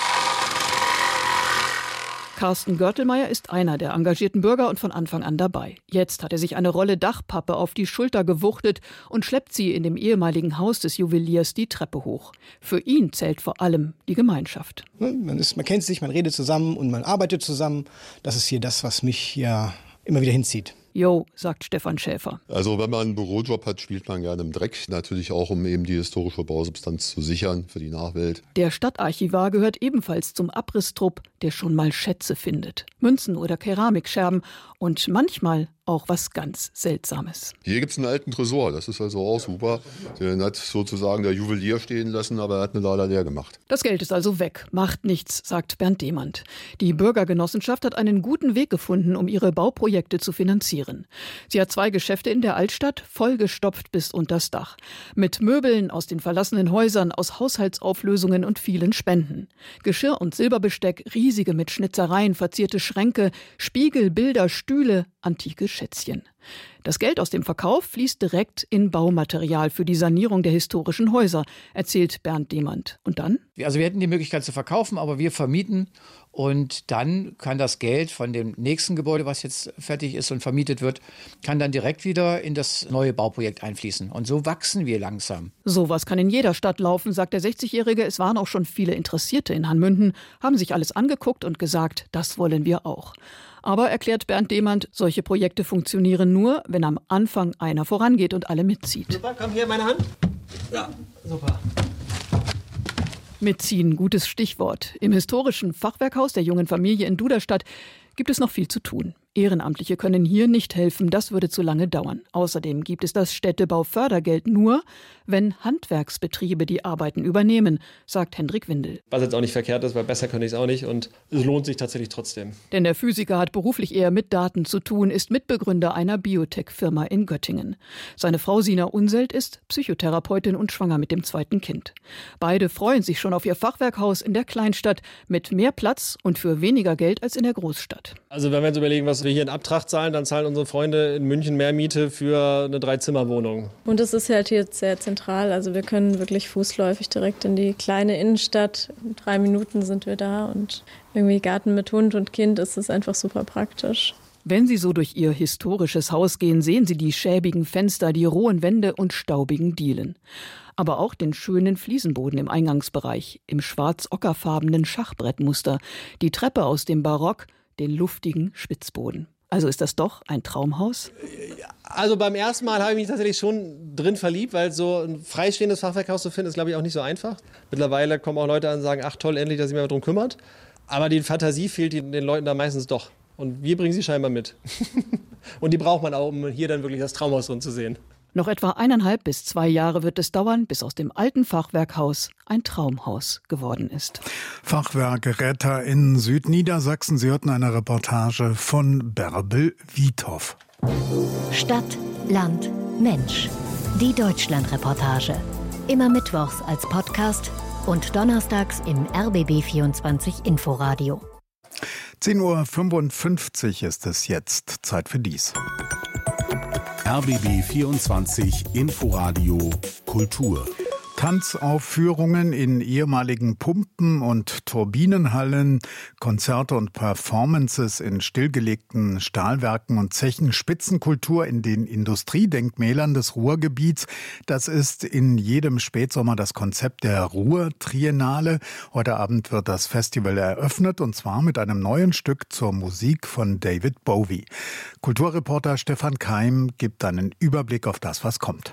Carsten Görtelmeier ist einer der engagierten Bürger und von Anfang an dabei. Jetzt hat er sich eine Rolle Dachpappe auf die Schulter gewuchtet und schleppt sie in dem ehemaligen Haus des Juweliers die Treppe hoch. Für ihn zählt vor allem die Gemeinschaft. Man, ist, man kennt sich, man redet zusammen und man arbeitet zusammen. Das ist hier das, was mich hier immer wieder hinzieht. Jo, sagt Stefan Schäfer. Also wenn man einen Bürojob hat, spielt man gerne im Dreck. Natürlich auch, um eben die historische Bausubstanz zu sichern für die Nachwelt. Der Stadtarchivar gehört ebenfalls zum Abrisstrupp, der schon mal Schätze findet. Münzen oder Keramikscherben und manchmal auch was ganz Seltsames. Hier gibt es einen alten Tresor, das ist also auch super. Den hat sozusagen der Juwelier stehen lassen, aber er hat ihn leider leer gemacht. Das Geld ist also weg, macht nichts, sagt Bernd Demand. Die Bürgergenossenschaft hat einen guten Weg gefunden, um ihre Bauprojekte zu finanzieren. Sie hat zwei Geschäfte in der Altstadt, vollgestopft bis unters Dach. Mit Möbeln aus den verlassenen Häusern, aus Haushaltsauflösungen und vielen Spenden. Geschirr und Silberbesteck, riesige mit Schnitzereien verzierte Schränke, Spiegel, Bilder, Stühle, antike Schätzchen. Das Geld aus dem Verkauf fließt direkt in Baumaterial für die Sanierung der historischen Häuser, erzählt Bernd Demand. Und dann? Also wir hätten die Möglichkeit zu verkaufen, aber wir vermieten. Und dann kann das Geld von dem nächsten Gebäude, was jetzt fertig ist und vermietet wird, kann dann direkt wieder in das neue Bauprojekt einfließen. Und so wachsen wir langsam. Sowas kann in jeder Stadt laufen, sagt der sechzigjährige. Es waren auch schon viele Interessierte in Hanmünten, haben sich alles angeguckt und gesagt, das wollen wir auch. Aber, erklärt Bernd Demand, solche Projekte funktionieren nur, wenn am Anfang einer vorangeht und alle mitzieht. Super, komm hier, meine Hand. Ja, super. Mitziehen, gutes Stichwort. Im historischen Fachwerkhaus der jungen Familie in Duderstadt gibt es noch viel zu tun. Ehrenamtliche können hier nicht helfen, das würde zu lange dauern. Außerdem gibt es das Städtebaufördergeld nur, wenn Handwerksbetriebe die Arbeiten übernehmen, sagt Hendrik Windel. Was jetzt auch nicht verkehrt ist, weil besser könnte ich es auch nicht und es lohnt sich tatsächlich trotzdem. Denn der Physiker hat beruflich eher mit Daten zu tun, ist Mitbegründer einer Biotech-Firma in Göttingen. Seine Frau Sina Unselt ist Psychotherapeutin und schwanger mit dem zweiten Kind. Beide freuen sich schon auf ihr Fachwerkhaus in der Kleinstadt mit mehr Platz und für weniger Geld als in der Großstadt. Also wenn wir uns überlegen, was wir hier in Abtracht zahlen, dann zahlen unsere Freunde in München mehr Miete für eine Dreizimmerwohnung. Und es ist halt hier sehr zentral. Also wir können wirklich fußläufig direkt in die kleine Innenstadt. In drei Minuten sind wir da und irgendwie Garten mit Hund und Kind ist es einfach super praktisch. Wenn Sie so durch Ihr historisches Haus gehen, sehen Sie die schäbigen Fenster, die rohen Wände und staubigen Dielen. Aber auch den schönen Fliesenboden im Eingangsbereich, im schwarz-ockerfarbenen Schachbrettmuster, die Treppe aus dem Barock, den luftigen Spitzboden. Also ist das doch ein Traumhaus? Also beim ersten Mal habe ich mich tatsächlich schon drin verliebt, weil so ein freistehendes Fachwerkhaus zu finden, ist, glaube ich, auch nicht so einfach. Mittlerweile kommen auch Leute an und sagen, ach toll, endlich, dass sich jemand darum kümmert. Aber die Fantasie fehlt den Leuten da meistens doch. Und wir bringen sie scheinbar mit. Und die braucht man auch, um hier dann wirklich das Traumhaus drin zu sehen. Noch etwa eineinhalb bis zwei Jahre wird es dauern, bis aus dem alten Fachwerkhaus ein Traumhaus geworden ist. Fachwerkretter in Südniedersachsen. Sie hörten eine Reportage von Bärbel Wiethoff. Stadt, Land, Mensch. Die Deutschlandreportage. Immer mittwochs als Podcast und donnerstags im R B B vierundzwanzig Inforadio. zehn Uhr fünfundfünfzig ist es jetzt. Zeit für dies. R B B vierundzwanzig Inforadio Kultur. Tanzaufführungen in ehemaligen Pumpen- und Turbinenhallen, Konzerte und Performances in stillgelegten Stahlwerken und Zechen, Spitzenkultur in den Industriedenkmälern des Ruhrgebiets. Das ist in jedem Spätsommer das Konzept der Ruhr-Triennale. Heute Abend wird das Festival eröffnet, und zwar mit einem neuen Stück zur Musik von David Bowie. Kulturreporter Stefan Keim gibt einen Überblick auf das, was kommt.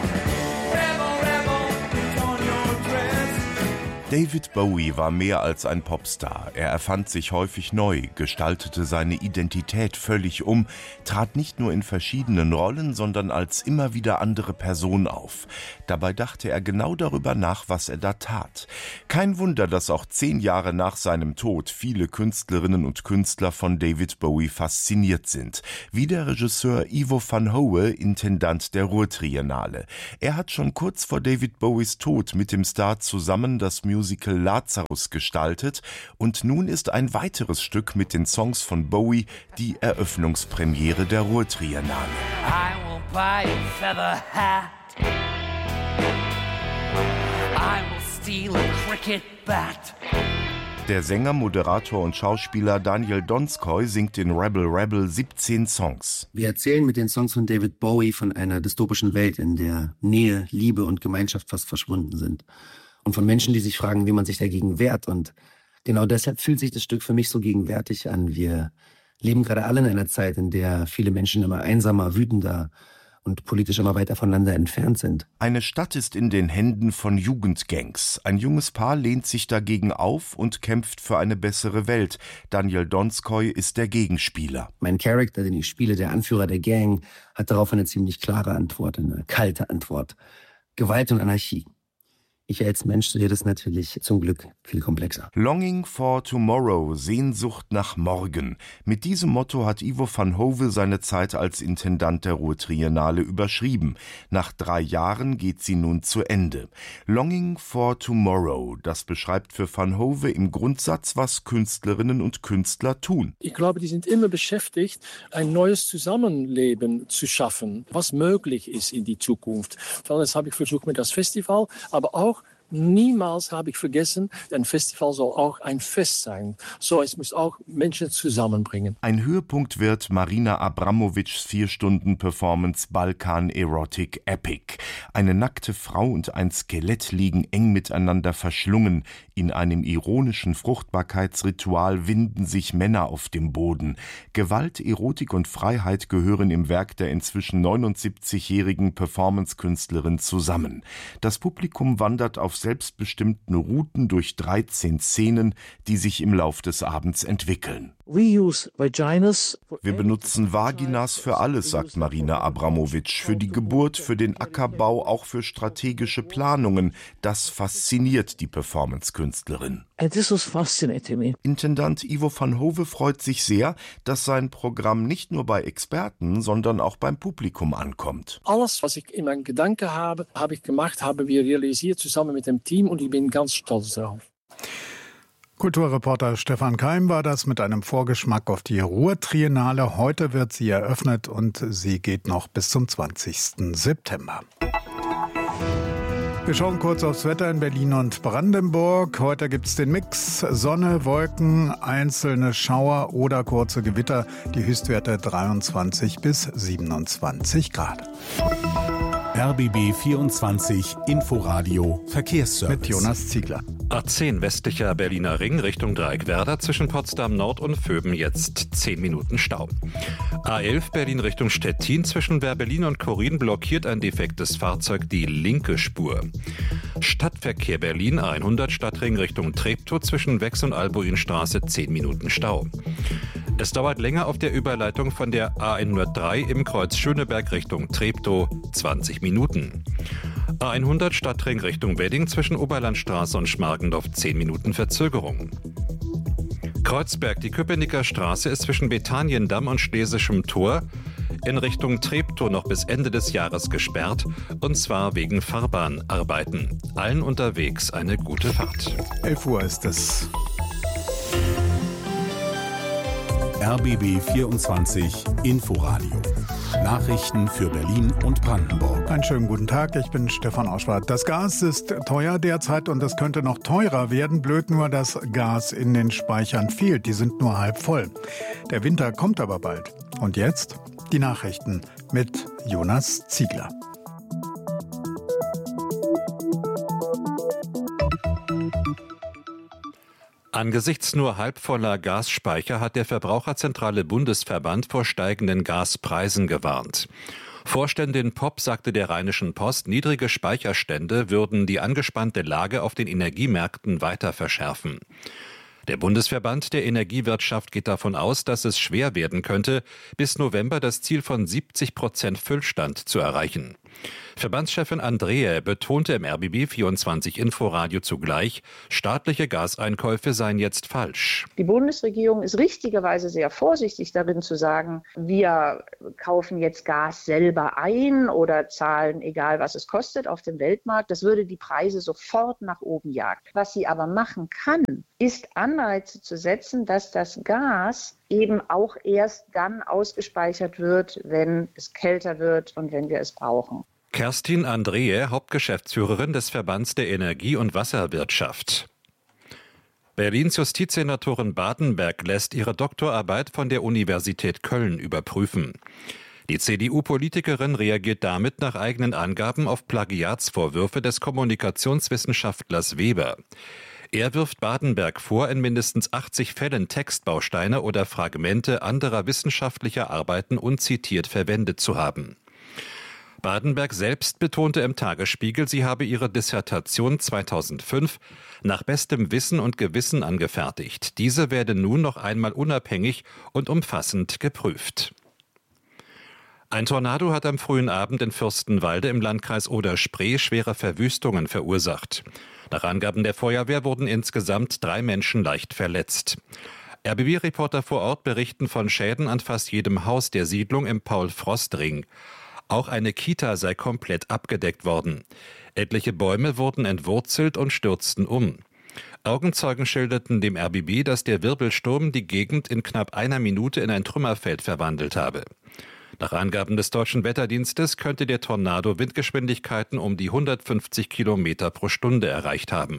David Bowie war mehr als ein Popstar. Er erfand sich häufig neu, gestaltete seine Identität völlig um, trat nicht nur in verschiedenen Rollen, sondern als immer wieder andere Person auf. Dabei dachte er genau darüber nach, was er da tat. Kein Wunder, dass auch zehn Jahre nach seinem Tod viele Künstlerinnen und Künstler von David Bowie fasziniert sind. Wie der Regisseur Ivo van Howe, Intendant der Ruhr-Triennale. Er hat schon kurz vor David Bowies Tod mit dem Star zusammen das Musical Lazarus gestaltet, und nun ist ein weiteres Stück mit den Songs von Bowie die Eröffnungspremiere der Ruhr-Triennale. I will buy a feather hat. I will steal a cricket bat. Der Sänger, Moderator und Schauspieler Daniel Donskoy singt in Rebel Rebel siebzehn Songs. Wir erzählen mit den Songs von David Bowie von einer dystopischen Welt, in der Nähe, Liebe und Gemeinschaft fast verschwunden sind. Und von Menschen, die sich fragen, wie man sich dagegen wehrt. Und genau deshalb fühlt sich das Stück für mich so gegenwärtig an. Wir leben gerade alle in einer Zeit, in der viele Menschen immer einsamer, wütender und politisch immer weiter voneinander entfernt sind. Eine Stadt ist in den Händen von Jugendgangs. Ein junges Paar lehnt sich dagegen auf und kämpft für eine bessere Welt. Daniel Donskoy ist der Gegenspieler. Mein Charakter, den ich spiele, der Anführer der Gang, hat darauf eine ziemlich klare Antwort, eine kalte Antwort. Gewalt und Anarchie. Ich als Mensch sehe das natürlich zum Glück viel komplexer. Longing for Tomorrow, Sehnsucht nach morgen. Mit diesem Motto hat Ivo van Howe seine Zeit als Intendant der Ruhr-Triennale überschrieben. Nach drei Jahren geht sie nun zu Ende. Longing for Tomorrow, das beschreibt für van Howe im Grundsatz, was Künstlerinnen und Künstler tun. Ich glaube, die sind immer beschäftigt, ein neues Zusammenleben zu schaffen, was möglich ist in die Zukunft. Das habe ich versucht mit das Festival, aber auch niemals habe ich vergessen, ein Festival soll auch ein Fest sein. So, es muss auch Menschen zusammenbringen. Ein Höhepunkt wird Marina Abramovics Vier-Stunden-Performance Balkan Erotic Epic. Eine nackte Frau und ein Skelett liegen eng miteinander verschlungen. In einem ironischen Fruchtbarkeitsritual winden sich Männer auf dem Boden. Gewalt, Erotik und Freiheit gehören im Werk der inzwischen neunundsiebzigjährigen Performance-Künstlerin zusammen. Das Publikum wandert auf selbstbestimmten Routen durch dreizehn Szenen, die sich im Lauf des Abends entwickeln. Wir benutzen Vaginas für alles, sagt Marina Abramovic. Für die Geburt, für den Ackerbau, auch für strategische Planungen. Das fasziniert die Performance-Künstlerin. Intendant Ivo van Howe freut sich sehr, dass sein Programm nicht nur bei Experten, sondern auch beim Publikum ankommt. Alles, was ich in meinen Gedanken habe, habe ich gemacht, haben wir realisiert zusammen mit dem Team, und ich bin ganz stolz darauf. Kulturreporter Stefan Keim war das mit einem Vorgeschmack auf die Ruhr-Triennale. Heute wird sie eröffnet und sie geht noch bis zum zwanzigsten September. Wir schauen kurz aufs Wetter in Berlin und Brandenburg. Heute gibt es den Mix Sonne, Wolken, einzelne Schauer oder kurze Gewitter. Die Höchstwerte dreiundzwanzig bis siebenundzwanzig Grad. R B B vierundzwanzig Inforadio Verkehrsservice. Mit Jonas Ziegler. A zehn westlicher Berliner Ring Richtung Dreieckwerder zwischen Potsdam Nord und Vöben jetzt zehn Minuten Stau. A elf Berlin Richtung Stettin zwischen Werbelin und Korin blockiert ein defektes Fahrzeug die linke Spur. Stadtverkehr Berlin A hundert Stadtring Richtung Treptow zwischen Wex und Albuinstraße zehn Minuten Stau. Es dauert länger auf der Überleitung von der A hundertdrei im Kreuz Schöneberg Richtung Treptow zwanzig Minuten. A hundert Stadtring Richtung Wedding zwischen Oberlandstraße und Schmargendorf zehn Minuten Verzögerung. Kreuzberg, die Köpenicker Straße ist zwischen Betaniendamm und Schlesischem Tor in Richtung Treptow noch bis Ende des Jahres gesperrt, und zwar wegen Fahrbahnarbeiten. Allen unterwegs eine gute Fahrt. elf Uhr ist es. R B B vierundzwanzig Inforadio Nachrichten für Berlin und Brandenburg. Einen schönen guten Tag, ich bin Stefan Auschwart. Das Gas ist teuer derzeit und es könnte noch teurer werden. Blöd nur, dass Gas in den Speichern fehlt. Die sind nur halb voll. Der Winter kommt aber bald. Und jetzt die Nachrichten mit Jonas Ziegler. Angesichts nur halbvoller Gasspeicher hat der Verbraucherzentrale Bundesverband vor steigenden Gaspreisen gewarnt. Vorständin Popp sagte der Rheinischen Post, niedrige Speicherstände würden die angespannte Lage auf den Energiemärkten weiter verschärfen. Der Bundesverband der Energiewirtschaft geht davon aus, dass es schwer werden könnte, bis November das Ziel von siebzig Prozent Füllstand zu erreichen. Verbandschefin Andreae betonte im R B B vierundzwanzig Inforadio zugleich, staatliche Gaseinkäufe seien jetzt falsch. Die Bundesregierung ist richtigerweise sehr vorsichtig darin zu sagen, wir kaufen jetzt Gas selber ein oder zahlen, egal was es kostet, auf dem Weltmarkt. Das würde die Preise sofort nach oben jagen. Was sie aber machen kann, ist Anreize zu setzen, dass das Gas eben auch erst dann ausgespeichert wird, wenn es kälter wird und wenn wir es brauchen. Kerstin Andreae, Hauptgeschäftsführerin des Verbands der Energie- und Wasserwirtschaft. Berlins Justizsenatorin Badenberg lässt ihre Doktorarbeit von der Universität Köln überprüfen. Die C D U-Politikerin reagiert damit nach eigenen Angaben auf Plagiatsvorwürfe des Kommunikationswissenschaftlers Weber. Er wirft Badenberg vor, in mindestens achtzig Fällen Textbausteine oder Fragmente anderer wissenschaftlicher Arbeiten unzitiert verwendet zu haben. Badenberg selbst betonte im Tagesspiegel, sie habe ihre Dissertation zweitausendfünf nach bestem Wissen und Gewissen angefertigt. Diese werde nun noch einmal unabhängig und umfassend geprüft. Ein Tornado hat am frühen Abend in Fürstenwalde im Landkreis Oder-Spree schwere Verwüstungen verursacht. Nach Angaben der Feuerwehr wurden insgesamt drei Menschen leicht verletzt. R B B-Reporter vor Ort berichten von Schäden an fast jedem Haus der Siedlung im Paul-Frost-Ring. Auch eine Kita sei komplett abgedeckt worden. Etliche Bäume wurden entwurzelt und stürzten um. Augenzeugen schilderten dem R B B, dass der Wirbelsturm die Gegend in knapp einer Minute in ein Trümmerfeld verwandelt habe. Nach Angaben des Deutschen Wetterdienstes könnte der Tornado Windgeschwindigkeiten um die hundertfünfzig Kilometer pro Stunde erreicht haben.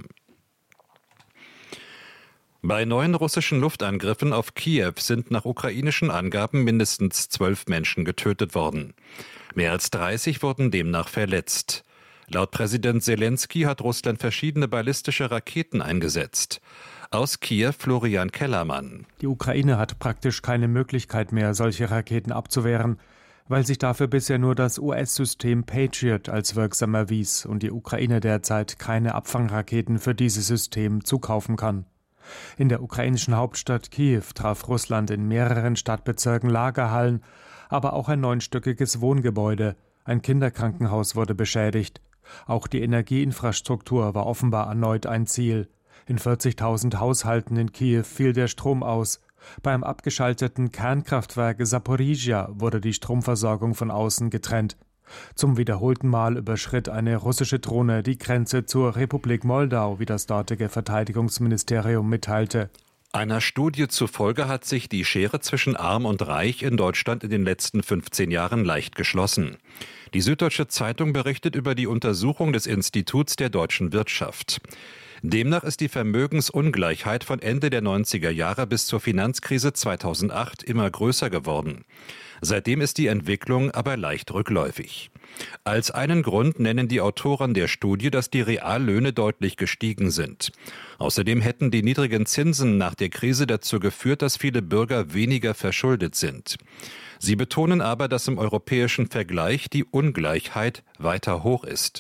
Bei neuen russischen Luftangriffen auf Kiew sind nach ukrainischen Angaben mindestens zwölf Menschen getötet worden. Mehr als dreißig wurden demnach verletzt. Laut Präsident Zelensky hat Russland verschiedene ballistische Raketen eingesetzt. Aus Kiew Florian Kellermann. Die Ukraine hat praktisch keine Möglichkeit mehr, solche Raketen abzuwehren, weil sich dafür bisher nur das U S-System Patriot als wirksam erwies und die Ukraine derzeit keine Abfangraketen für dieses System zukaufen kann. In der ukrainischen Hauptstadt Kiew traf Russland in mehreren Stadtbezirken Lagerhallen, aber auch ein neunstöckiges Wohngebäude. Ein Kinderkrankenhaus wurde beschädigt. Auch die Energieinfrastruktur war offenbar erneut ein Ziel. In vierzigtausend Haushalten in Kiew fiel der Strom aus. Beim abgeschalteten Kernkraftwerk Saporizhia wurde die Stromversorgung von außen getrennt. Zum wiederholten Mal überschritt eine russische Drohne die Grenze zur Republik Moldau, wie das dortige Verteidigungsministerium mitteilte. Einer Studie zufolge hat sich die Schere zwischen Arm und Reich in Deutschland in den letzten fünfzehn Jahren leicht geschlossen. Die Süddeutsche Zeitung berichtet über die Untersuchung des Instituts der deutschen Wirtschaft. Demnach ist die Vermögensungleichheit von Ende der neunziger Jahre bis zur Finanzkrise zweitausendacht immer größer geworden. Seitdem ist die Entwicklung aber leicht rückläufig. Als einen Grund nennen die Autoren der Studie, dass die Reallöhne deutlich gestiegen sind. Außerdem hätten die niedrigen Zinsen nach der Krise dazu geführt, dass viele Bürger weniger verschuldet sind. Sie betonen aber, dass im europäischen Vergleich die Ungleichheit weiter hoch ist.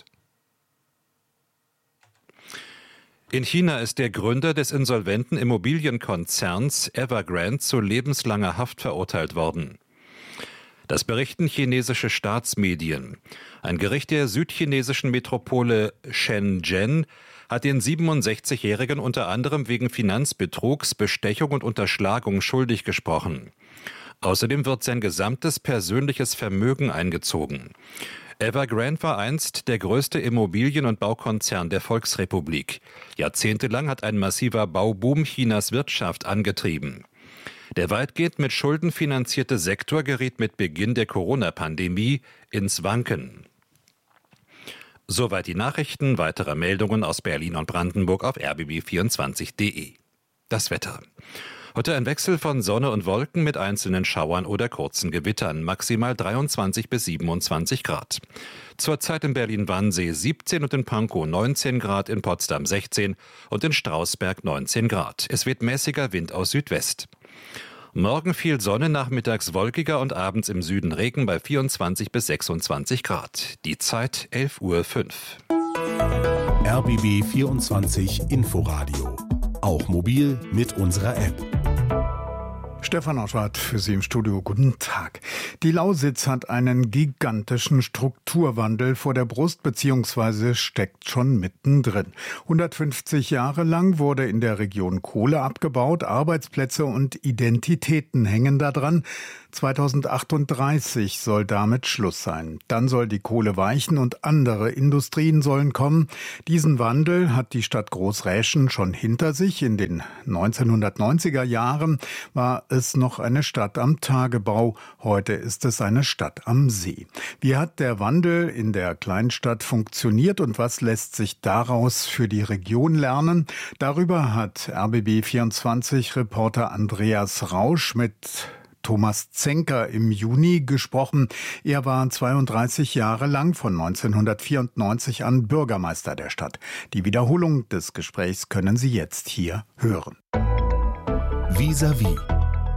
In China ist der Gründer des insolventen Immobilienkonzerns Evergrande zu lebenslanger Haft verurteilt worden. Das berichten chinesische Staatsmedien. Ein Gericht der südchinesischen Metropole Shenzhen hat den siebenundsechzigjährigen unter anderem wegen Finanzbetrugs, Bestechung und Unterschlagung schuldig gesprochen. Außerdem wird sein gesamtes persönliches Vermögen eingezogen. Evergrande war einst der größte Immobilien- und Baukonzern der Volksrepublik. Jahrzehntelang hat ein massiver Bauboom Chinas Wirtschaft angetrieben. Der weitgehend mit Schulden finanzierte Sektor geriet mit Beginn der Corona-Pandemie ins Wanken. Soweit die Nachrichten. Weitere Meldungen aus Berlin und Brandenburg auf r b b vierundzwanzig punkt d e. Das Wetter. Heute ein Wechsel von Sonne und Wolken mit einzelnen Schauern oder kurzen Gewittern. Maximal dreiundzwanzig bis siebenundzwanzig Grad. Zurzeit in Berlin-Wannsee siebzehn und in Pankow neunzehn Grad, in Potsdam sechzehn und in Strausberg neunzehn Grad. Es weht mäßiger Wind aus Südwest. Morgen viel Sonne, nachmittags wolkiger und abends im Süden Regen bei vierundzwanzig bis sechsundzwanzig Grad. Die Zeit elf Uhr fünf. R B B vierundzwanzig Inforadio. Auch mobil mit unserer App. Stefan Oschwart für Sie im Studio. Guten Tag. Die Lausitz hat einen gigantischen Strukturwandel vor der Brust bzw. steckt schon mittendrin. hundertfünfzig Jahre lang wurde in der Region Kohle abgebaut, Arbeitsplätze und Identitäten hängen daran. zweitausendachtunddreißig soll damit Schluss sein. Dann soll die Kohle weichen und andere Industrien sollen kommen. Diesen Wandel hat die Stadt Großräschen schon hinter sich. In den neunzehnhundertneunziger Jahren war es noch eine Stadt am Tagebau. Heute ist es eine Stadt am See. Wie hat der Wandel in der Kleinstadt funktioniert und was lässt sich daraus für die Region lernen? Darüber hat R B B vierundzwanzig-Reporter Andreas Rausch mit Thomas Zenker im Juni gesprochen. Er war zweiunddreißig Jahre lang von neunzehnhundertvierundneunzig an Bürgermeister der Stadt. Die Wiederholung des Gesprächs können Sie jetzt hier hören. Vis-à-vis.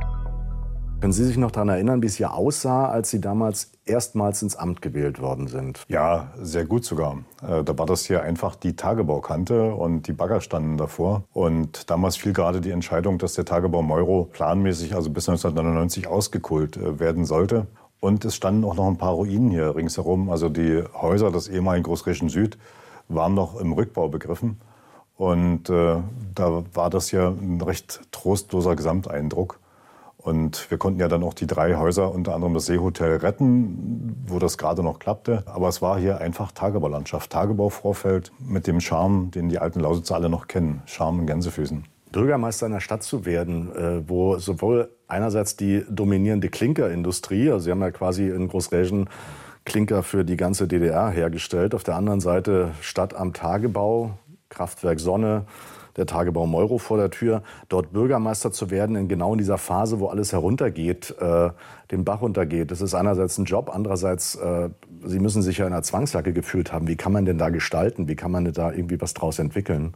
Können Sie sich noch daran erinnern, wie es hier aussah, als Sie damals erstmals ins Amt gewählt worden sind? Ja, sehr gut sogar. Da war das hier einfach die Tagebaukante und die Bagger standen davor. Und damals fiel gerade die Entscheidung, dass der Tagebau Meuro planmäßig, also bis neunzehnhundertneunundneunzig, ausgekohlt werden sollte. Und es standen auch noch ein paar Ruinen hier ringsherum. Also die Häuser des ehemaligen Großräschen Süd waren noch im Rückbau begriffen. Und äh, da war das ja ein recht trostloser Gesamteindruck. Und wir konnten ja dann auch die drei Häuser, unter anderem das Seehotel, retten, wo das gerade noch klappte. Aber es war hier einfach Tagebaulandschaft, Tagebauvorfeld mit dem Charme, den die alten Lausitzer alle noch kennen. Charme in Gänsefüßen. Bürgermeister einer Stadt zu werden, wo sowohl einerseits die dominierende Klinkerindustrie, also Sie haben ja quasi in Großräschen Klinker für die ganze D D R hergestellt, auf der anderen Seite Stadt am Tagebau, Kraftwerk Sonne, der Tagebau Meuro vor der Tür, dort Bürgermeister zu werden, in genau in dieser Phase, wo alles heruntergeht, äh, den Bach runtergeht. Das ist einerseits ein Job, andererseits, äh, Sie müssen sich ja in einer Zwangsjacke gefühlt haben. Wie kann man denn da gestalten? Wie kann man denn da irgendwie was draus entwickeln?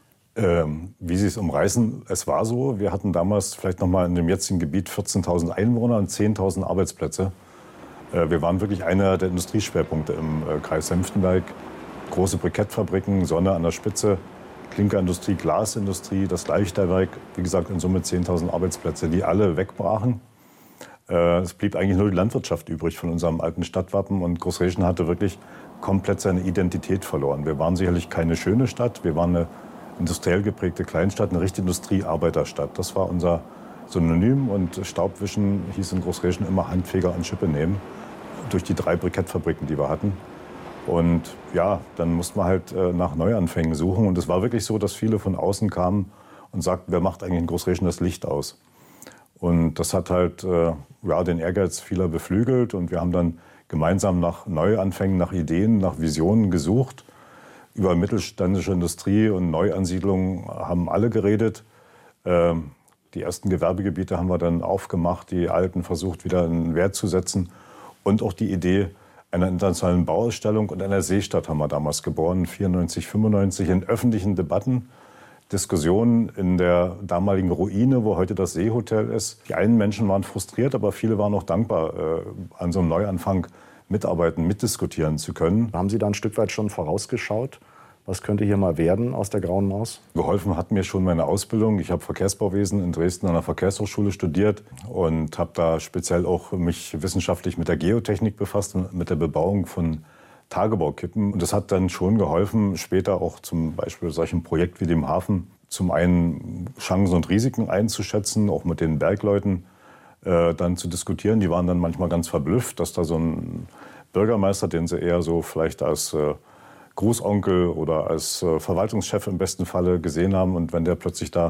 Ähm, wie Sie es umreißen, es war so, wir hatten damals vielleicht noch mal in dem jetzigen Gebiet vierzehntausend Einwohner und zehntausend Arbeitsplätze. Äh, wir waren wirklich einer der Industrieschwerpunkte im äh, Kreis Senftenberg. Große Brikettfabriken, Sonne an der Spitze, Klinkerindustrie, Glasindustrie, das Leichterwerk, wie gesagt, in Summe zehntausend Arbeitsplätze, die alle wegbrachen. Äh, es blieb eigentlich nur die Landwirtschaft übrig von unserem alten Stadtwappen und Großräschen hatte wirklich komplett seine Identität verloren. Wir waren sicherlich keine schöne Stadt, wir waren eine industriell geprägte Kleinstadt, eine richtige Industrie-Arbeiterstadt. Das war unser Synonym und Staubwischen hieß in Großräschen immer Handfeger und Schippe nehmen, durch die drei Brikettfabriken, die wir hatten. Und ja, dann musste man halt äh, nach Neuanfängen suchen. Und es war wirklich so, dass viele von außen kamen und sagten, wer macht eigentlich in Großräschen das Licht aus? Und das hat halt äh, ja, den Ehrgeiz vieler beflügelt. Und wir haben dann gemeinsam nach Neuanfängen, nach Ideen, nach Visionen gesucht. Über mittelständische Industrie und Neuansiedlungen haben alle geredet. Ähm, die ersten Gewerbegebiete haben wir dann aufgemacht, die alten versucht wieder einen Wert zu setzen. Und auch die Idee einer internationalen Bauausstellung und einer Seestadt haben wir damals geboren, vierundneunzig, fünfundneunzig, in öffentlichen Debatten, Diskussionen in der damaligen Ruine, wo heute das Seehotel ist. Die einen Menschen waren frustriert, aber viele waren auch dankbar, äh, an so einem Neuanfang mitarbeiten, mitdiskutieren zu können. Haben Sie da ein Stück weit schon vorausgeschaut? Was könnte hier mal werden aus der Grauen Maus? Geholfen hat mir schon meine Ausbildung. Ich habe Verkehrsbauwesen in Dresden an der Verkehrshochschule studiert und habe da speziell auch mich wissenschaftlich mit der Geotechnik befasst und mit der Bebauung von Tagebaukippen. Und das hat dann schon geholfen, später auch zum Beispiel solchen Projekt wie dem Hafen, zum einen Chancen und Risiken einzuschätzen, auch mit den Bergleuten äh, dann zu diskutieren. Die waren dann manchmal ganz verblüfft, dass da so ein Bürgermeister, den sie eher so vielleicht als äh, Großonkel oder als äh, Verwaltungschef im besten Falle gesehen haben. Und wenn der plötzlich da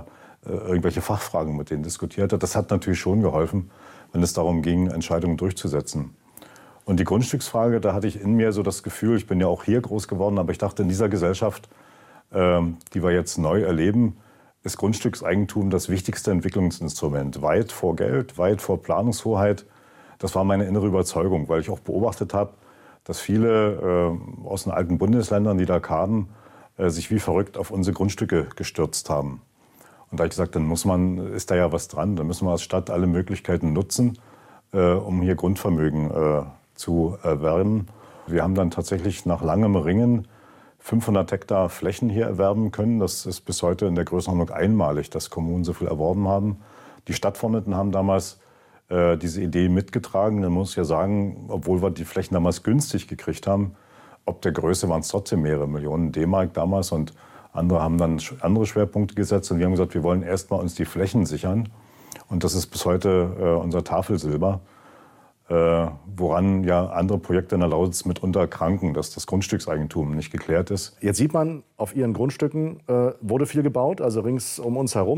äh, irgendwelche Fachfragen mit denen diskutiert hat. Das hat natürlich schon geholfen, wenn es darum ging, Entscheidungen durchzusetzen. Und die Grundstücksfrage, da hatte ich in mir so das Gefühl, ich bin ja auch hier groß geworden, aber ich dachte, in dieser Gesellschaft, äh, die wir jetzt neu erleben, ist Grundstückseigentum das wichtigste Entwicklungsinstrument. Weit vor Geld, weit vor Planungshoheit. Das war meine innere Überzeugung, weil ich auch beobachtet habe, dass viele äh, aus den alten Bundesländern, die da kamen, äh, sich wie verrückt auf unsere Grundstücke gestürzt haben. Und da habe ich gesagt, dann muss man, ist da ja was dran. Dann müssen wir als Stadt alle Möglichkeiten nutzen, äh, um hier Grundvermögen äh, zu erwerben. Wir haben dann tatsächlich nach langem Ringen fünfhundert Hektar Flächen hier erwerben können. Das ist bis heute in der Größenordnung einmalig, dass Kommunen so viel erworben haben. Die Stadtverordneten haben damals äh, diese Idee mitgetragen. Man muss ja sagen, obwohl wir die Flächen damals günstig gekriegt haben, ob der Größe waren es trotzdem mehrere Millionen D-Mark damals. Und andere haben dann andere Schwerpunkte gesetzt. Und wir haben gesagt, wir wollen erst mal uns die Flächen sichern. Und das ist bis heute äh, unser Tafelsilber. Äh, woran ja andere Projekte in der Lausitz mitunter kranken, dass das Grundstückseigentum nicht geklärt ist. Jetzt sieht man, auf Ihren Grundstücken äh, wurde viel gebaut, also rings um uns herum.